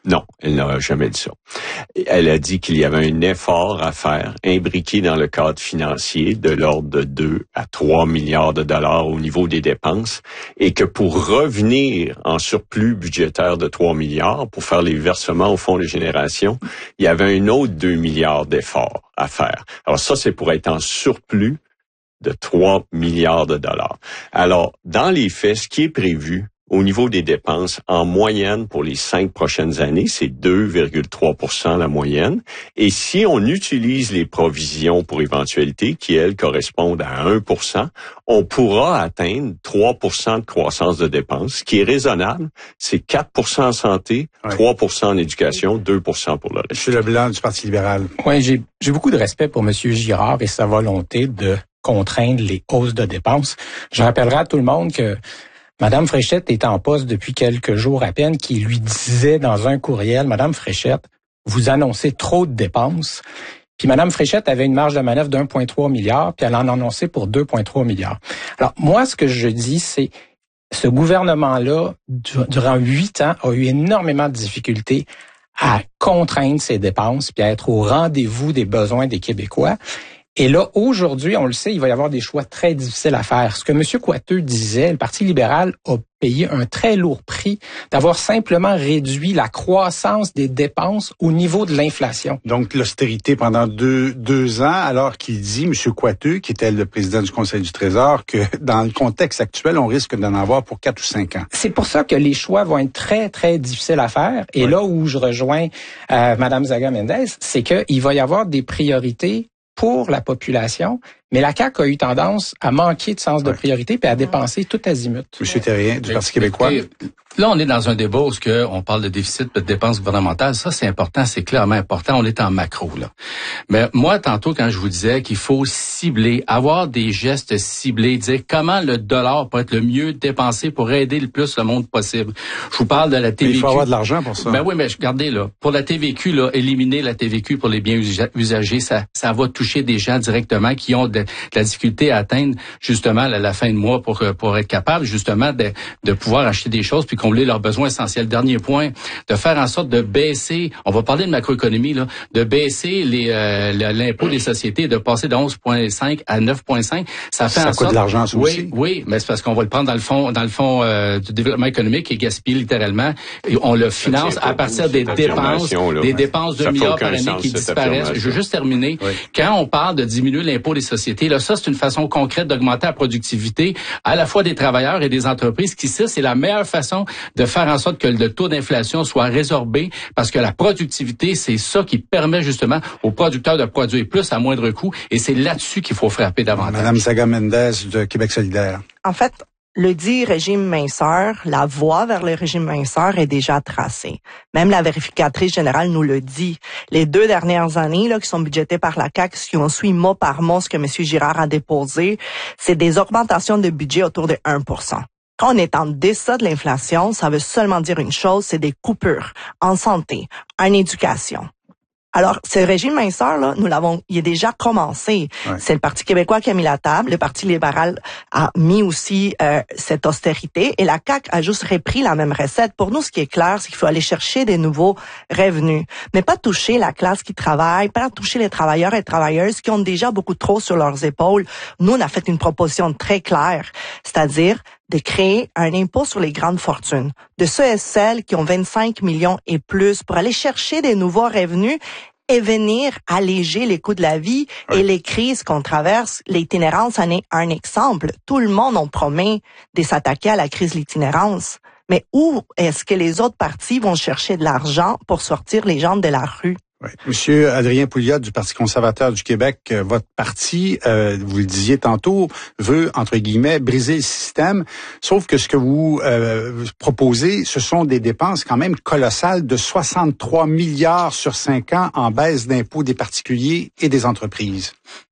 Non, elle n'a jamais dit ça. Elle a dit qu'il y avait un effort à faire, imbriqué dans le cadre financier de l'ordre de deux à trois milliards de dollars au niveau des dépenses et que pour revenir en surplus budgétaire de trois milliards, pour faire les versements au fonds de génération, il y avait un autre deux milliards d'efforts à faire. Alors ça, c'est pour être en surplus de trois milliards de dollars. Alors, dans les faits, ce qui est prévu au niveau des dépenses, en moyenne pour les cinq prochaines années, c'est deux virgule trois pour cent la moyenne. Et si on utilise les provisions pour éventualité, qui, elles, correspondent à un pour cent, on pourra atteindre trois pour cent de croissance de dépenses, ce qui est raisonnable. C'est quatre pour cent en santé, ouais. trois pour cent en éducation, deux pour cent pour le reste. Monsieur Leblanc du Parti libéral. Oui, j'ai, j'ai beaucoup de respect pour M. Girard et sa volonté de contraindre les hausses de dépenses. Je rappellerai à tout le monde que Madame Fréchette est en poste depuis quelques jours à peine, qui lui disait dans un courriel, Madame Fréchette, vous annoncez trop de dépenses. Puis Madame Fréchette avait une marge de manœuvre d'un virgule trois milliard, puis elle en annonçait pour deux virgule trois milliards. Alors, moi, ce que je dis, c'est ce gouvernement-là, durant huit ans, a eu énormément de difficultés à contraindre ses dépenses, puis à être au rendez-vous des besoins des Québécois. Et là, aujourd'hui, on le sait, il va y avoir des choix très difficiles à faire. Ce que M. Coiteux disait, le Parti libéral a payé un très lourd prix d'avoir simplement réduit la croissance des dépenses au niveau de l'inflation. Donc, l'austérité pendant deux, deux ans, alors qu'il dit, M. Coiteux, qui était le président du Conseil du Trésor, que dans le contexte actuel, on risque d'en avoir pour quatre ou cinq ans. C'est pour ça que les choix vont être très, très difficiles à faire. Et oui. Là où je rejoins euh, Mme Zaga-Mendez, c'est qu'il va y avoir des priorités pour la population, mais la C A Q a eu tendance à manquer de sens de priorité puis à dépenser tout azimut. Monsieur Thérien, du Parti québécois. Là, on est dans un débat où on parle de déficit de dépenses gouvernementales. Ça, c'est important, c'est clairement important. On est en macro, là. Mais moi, tantôt, quand je vous disais qu'il faut cibler, avoir des gestes ciblés, dire comment le dollar peut être le mieux dépensé pour aider le plus le monde possible. Je vous parle de la T V Q. Mais il faut avoir de l'argent pour ça. Ben oui, mais regardez, là, pour la T V Q, là, éliminer la T V Q pour les biens usagers, ça, ça va toucher des gens directement qui ont de, de la difficulté à atteindre, justement, la, la fin de mois pour, pour être capable, justement, de, de pouvoir acheter des choses puis combler leurs besoins essentiels. Dernier point, de faire en sorte de baisser, on va parler de macroéconomie, là, de baisser les, euh, l'impôt des sociétés, de passer de onze virgule cinq à neuf virgule cinq. Ça fait ça en coûte sorte. de l'argent, ça oui, aussi. Oui, mais c'est parce qu'on va le prendre dans le fond, dans le fond euh, du développement économique et gaspiller littéralement. Et on le finance à partir des dépenses, là, des dépenses de milliards par année qui disparaissent. Je veux juste terminer. Oui. Quand on parle de diminuer l'impôt des sociétés, là, ça, c'est une façon concrète d'augmenter la productivité à la fois des travailleurs et des entreprises, qui, ça, c'est la meilleure façon de faire en sorte que le taux d'inflation soit résorbé, parce que la productivité, c'est ça qui permet justement aux producteurs de produire plus à moindre coût, et c'est là-dessus qu'il faut frapper davantage. Madame Zaga-Mendez de Québec solidaire. En fait, le dit régime minceur, la voie vers le régime minceur est déjà tracée. Même la vérificatrice générale nous le dit. Les deux dernières années là, qui sont budgétées par la C A Q, si on suit mot par mot ce que M. Girard a déposé, c'est des augmentations de budget autour de un pour cent. Quand on est en deçà de l'inflation, ça veut seulement dire une chose, c'est des coupures en santé, en éducation. Alors, ce régime minceur, là, nous l'avons, il est déjà commencé. Ouais. C'est le Parti québécois qui a mis la table. Le Parti libéral a mis aussi euh, cette austérité. Et la C A Q a juste repris la même recette. Pour nous, ce qui est clair, c'est qu'il faut aller chercher des nouveaux revenus. Mais pas toucher la classe qui travaille, pas toucher les travailleurs et travailleuses qui ont déjà beaucoup trop sur leurs épaules. Nous, on a fait une proposition très claire. C'est-à-dire de créer un impôt sur les grandes fortunes, de ceux et celles qui ont vingt-cinq millions et plus, pour aller chercher des nouveaux revenus et venir alléger les coûts de la vie oui. et les crises qu'on traverse. L'itinérance en est un exemple. Tout le monde en promet de s'attaquer à la crise de l'itinérance. Mais où est-ce que les autres partis vont chercher de l'argent pour sortir les gens de la rue? Oui. Monsieur Adrien Pouliot du Parti conservateur du Québec, euh, votre parti, euh, vous le disiez tantôt, veut, entre guillemets, briser le système, sauf que ce que vous euh, proposez, ce sont des dépenses quand même colossales de soixante-trois milliards sur cinq ans en baisse d'impôts des particuliers et des entreprises.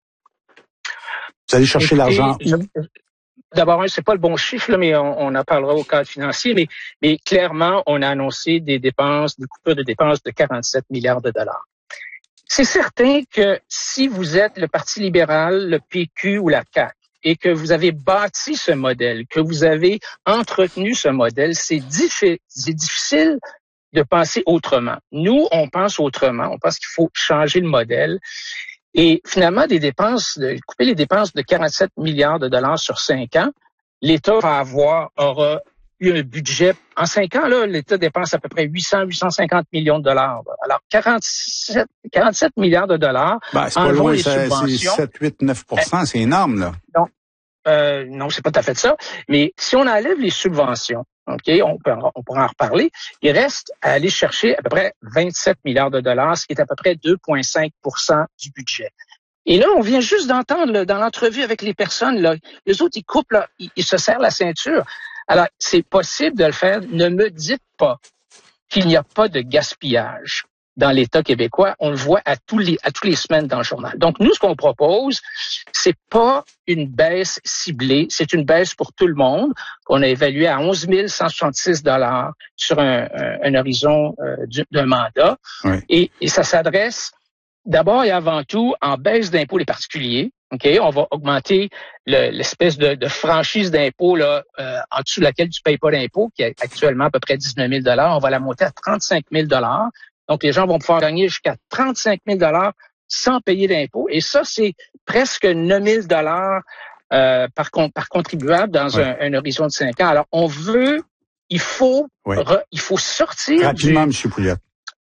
Vous allez chercher Écoutez, l'argent où? D'abord, c'est pas le bon chiffre, là, mais on, on en parlera au cadre financier, mais, mais clairement, on a annoncé des dépenses, des coupures de dépenses de quarante-sept milliards de dollars. C'est certain que si vous êtes le Parti libéral, le P Q ou la C A Q, et que vous avez bâti ce modèle, que vous avez entretenu ce modèle, c'est, diffi- c'est difficile de penser autrement. Nous, on pense autrement. On pense qu'il faut changer le modèle. Et finalement, des dépenses, de, couper les dépenses de quarante-sept milliards de dollars sur cinq ans, l'État va avoir, aura eu un budget. En cinq ans, là, l'État dépense à peu près huit cents, huit cent cinquante millions de dollars. Alors, quarante-sept, quarante-sept milliards de dollars. Ben, c'est pas loin, les c'est, subventions. C'est sept, huit, neuf pour cent, c'est énorme, là. Non, euh, non, c'est pas tout à fait ça. Mais si on enlève les subventions, OK, on, peut, on pourra en reparler, il reste à aller chercher à peu près vingt-sept milliards de dollars, ce qui est à peu près deux virgule cinq pour cent du budget. Et là, on vient juste d'entendre là, dans l'entrevue avec les personnes, là, les autres, ils coupent, là, ils, ils se serrent la ceinture. Alors, c'est possible de le faire. Ne me dites pas qu'il n'y a pas de gaspillage dans l'État québécois. On le voit à tous les, à tous les semaines dans le journal. Donc, nous, ce qu'on propose, c'est pas une baisse ciblée, c'est une baisse pour tout le monde. On a évalué à onze mille cent soixante-six dollars sur un, un, un horizon euh, d'un mandat. Oui. Et, et ça s'adresse d'abord et avant tout en baisse d'impôts les particuliers. OK, on va augmenter le, l'espèce de, de franchise d'impôt là, euh, en dessous de laquelle tu payes pas d'impôt, qui est actuellement à peu près dix-neuf mille dollars. On va la monter à trente-cinq mille dollars. Donc, les gens vont pouvoir gagner jusqu'à trente-cinq mille dollars sans payer d'impôt. Et ça, c'est presque neuf mille dollars euh, par, par contribuable dans oui. un, un horizon de cinq ans. Alors, on veut, il faut, oui. re, il faut sortir Rapidement, du... M. Pouliot.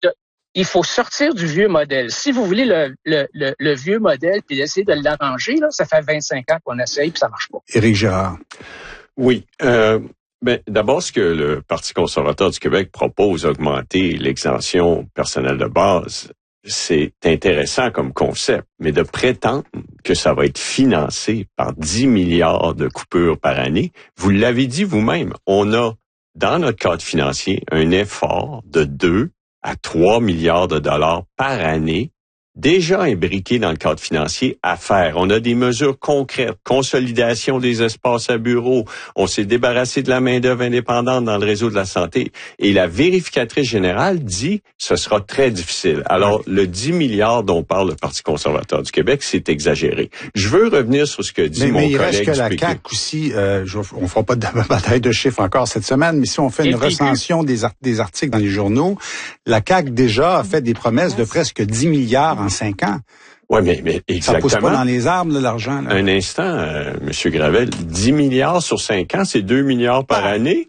Il faut sortir du vieux modèle. Si vous voulez le, le, le, le vieux modèle puis essayer de l'arranger, là, ça fait vingt-cinq ans qu'on essaye puis ça marche pas. Éric Girard. Oui. Euh, ben, d'abord, ce que le Parti conservateur du Québec propose, augmenter l'exemption personnelle de base, c'est intéressant comme concept, mais de prétendre que ça va être financé par dix milliards de coupures par année, vous l'avez dit vous-même, on a dans notre cadre financier un effort de deux à trois milliards de dollars par année, déjà imbriqués dans le cadre financier à faire. On a des mesures concrètes, consolidation des espaces à bureaux, on s'est débarrassé de la main-d'œuvre indépendante dans le réseau de la santé, et la vérificatrice générale dit que ce sera très difficile. Alors, le dix milliards dont parle le Parti conservateur du Québec, c'est exagéré. Je veux revenir sur ce que dit mais, mon mais il collègue. Reste que la C A Q aussi, euh, je, on ne fera pas de bataille de chiffres encore cette semaine, mais si on fait une recension des, art- des articles dans les journaux, la C A Q déjà a fait des promesses de presque dix milliards en cinq ans. Oui, mais, mais exactement. Ça pousse pas dans les arbres, là, l'argent. Là. Un instant, euh, M. Gravel, dix milliards sur cinq ans, c'est deux milliards par ah. année.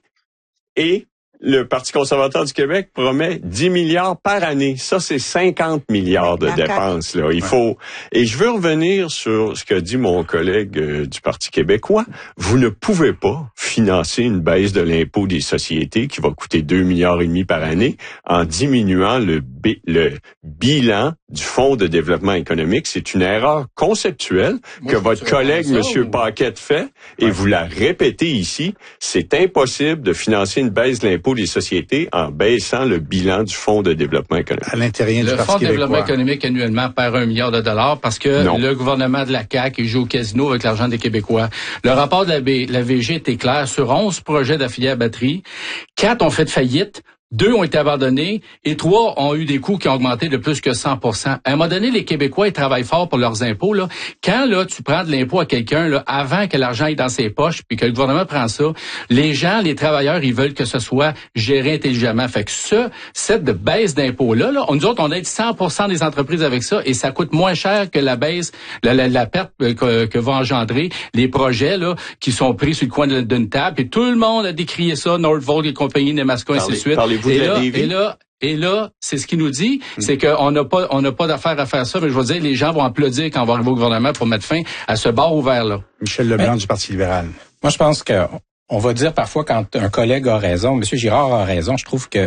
Et le Parti conservateur du Québec promet dix milliards par année. Ça, c'est cinquante milliards de dépenses, là. Il ouais. faut, et je veux revenir sur ce que dit mon collègue euh, du Parti québécois. Vous ne pouvez pas financer une baisse de l'impôt des sociétés qui va coûter deux milliards et demi par année en diminuant le, b- le bilan du Fonds de développement économique. C'est une erreur conceptuelle Moi, que votre collègue, M. Ou... Paquette, fait, et ouais. vous la répétez ici. C'est impossible de financer une baisse de l'impôt des sociétés en baissant le bilan du Fonds de développement économique. À l'intérieur du le Parti Fonds de québécois. développement économique annuellement perd un milliard de dollars parce que non. le gouvernement de la C A Q joue au casino avec l'argent des Québécois. Le rapport de la, B, la V G était clair. Sur onze projets d'affiliés à batterie, quatre ont fait faillite. Deux ont été abandonnés et trois ont eu des coûts qui ont augmenté de plus que cent pour cent. À un moment donné, les Québécois, ils travaillent fort pour leurs impôts. Là. Quand là, tu prends de l'impôt à quelqu'un là, avant que l'argent est dans ses poches puis que le gouvernement prend ça, les gens, les travailleurs, ils veulent que ce soit géré intelligemment. Fait que ce, cette de baisse d'impôts-là, là, nous autres, on aide cent pour cent des entreprises avec ça et ça coûte moins cher que la baisse, la, la, la perte que, que va engendrer les projets là qui sont pris sur le coin d'une table. Et tout le monde a décrié ça, Northvolt et compagnie, Nemaska, ainsi de suite. Et là, et là, et là, c'est ce qu'il nous dit, mmh. c'est qu'on n'a pas, on n'a pas d'affaire à faire ça, mais je veux dire, les gens vont applaudir quand on va arriver au gouvernement pour mettre fin à ce bar ouvert-là. Michel Leblanc mais, du Parti libéral. Moi, je pense que on va dire parfois quand un collègue a raison, M. Girard a raison, je trouve que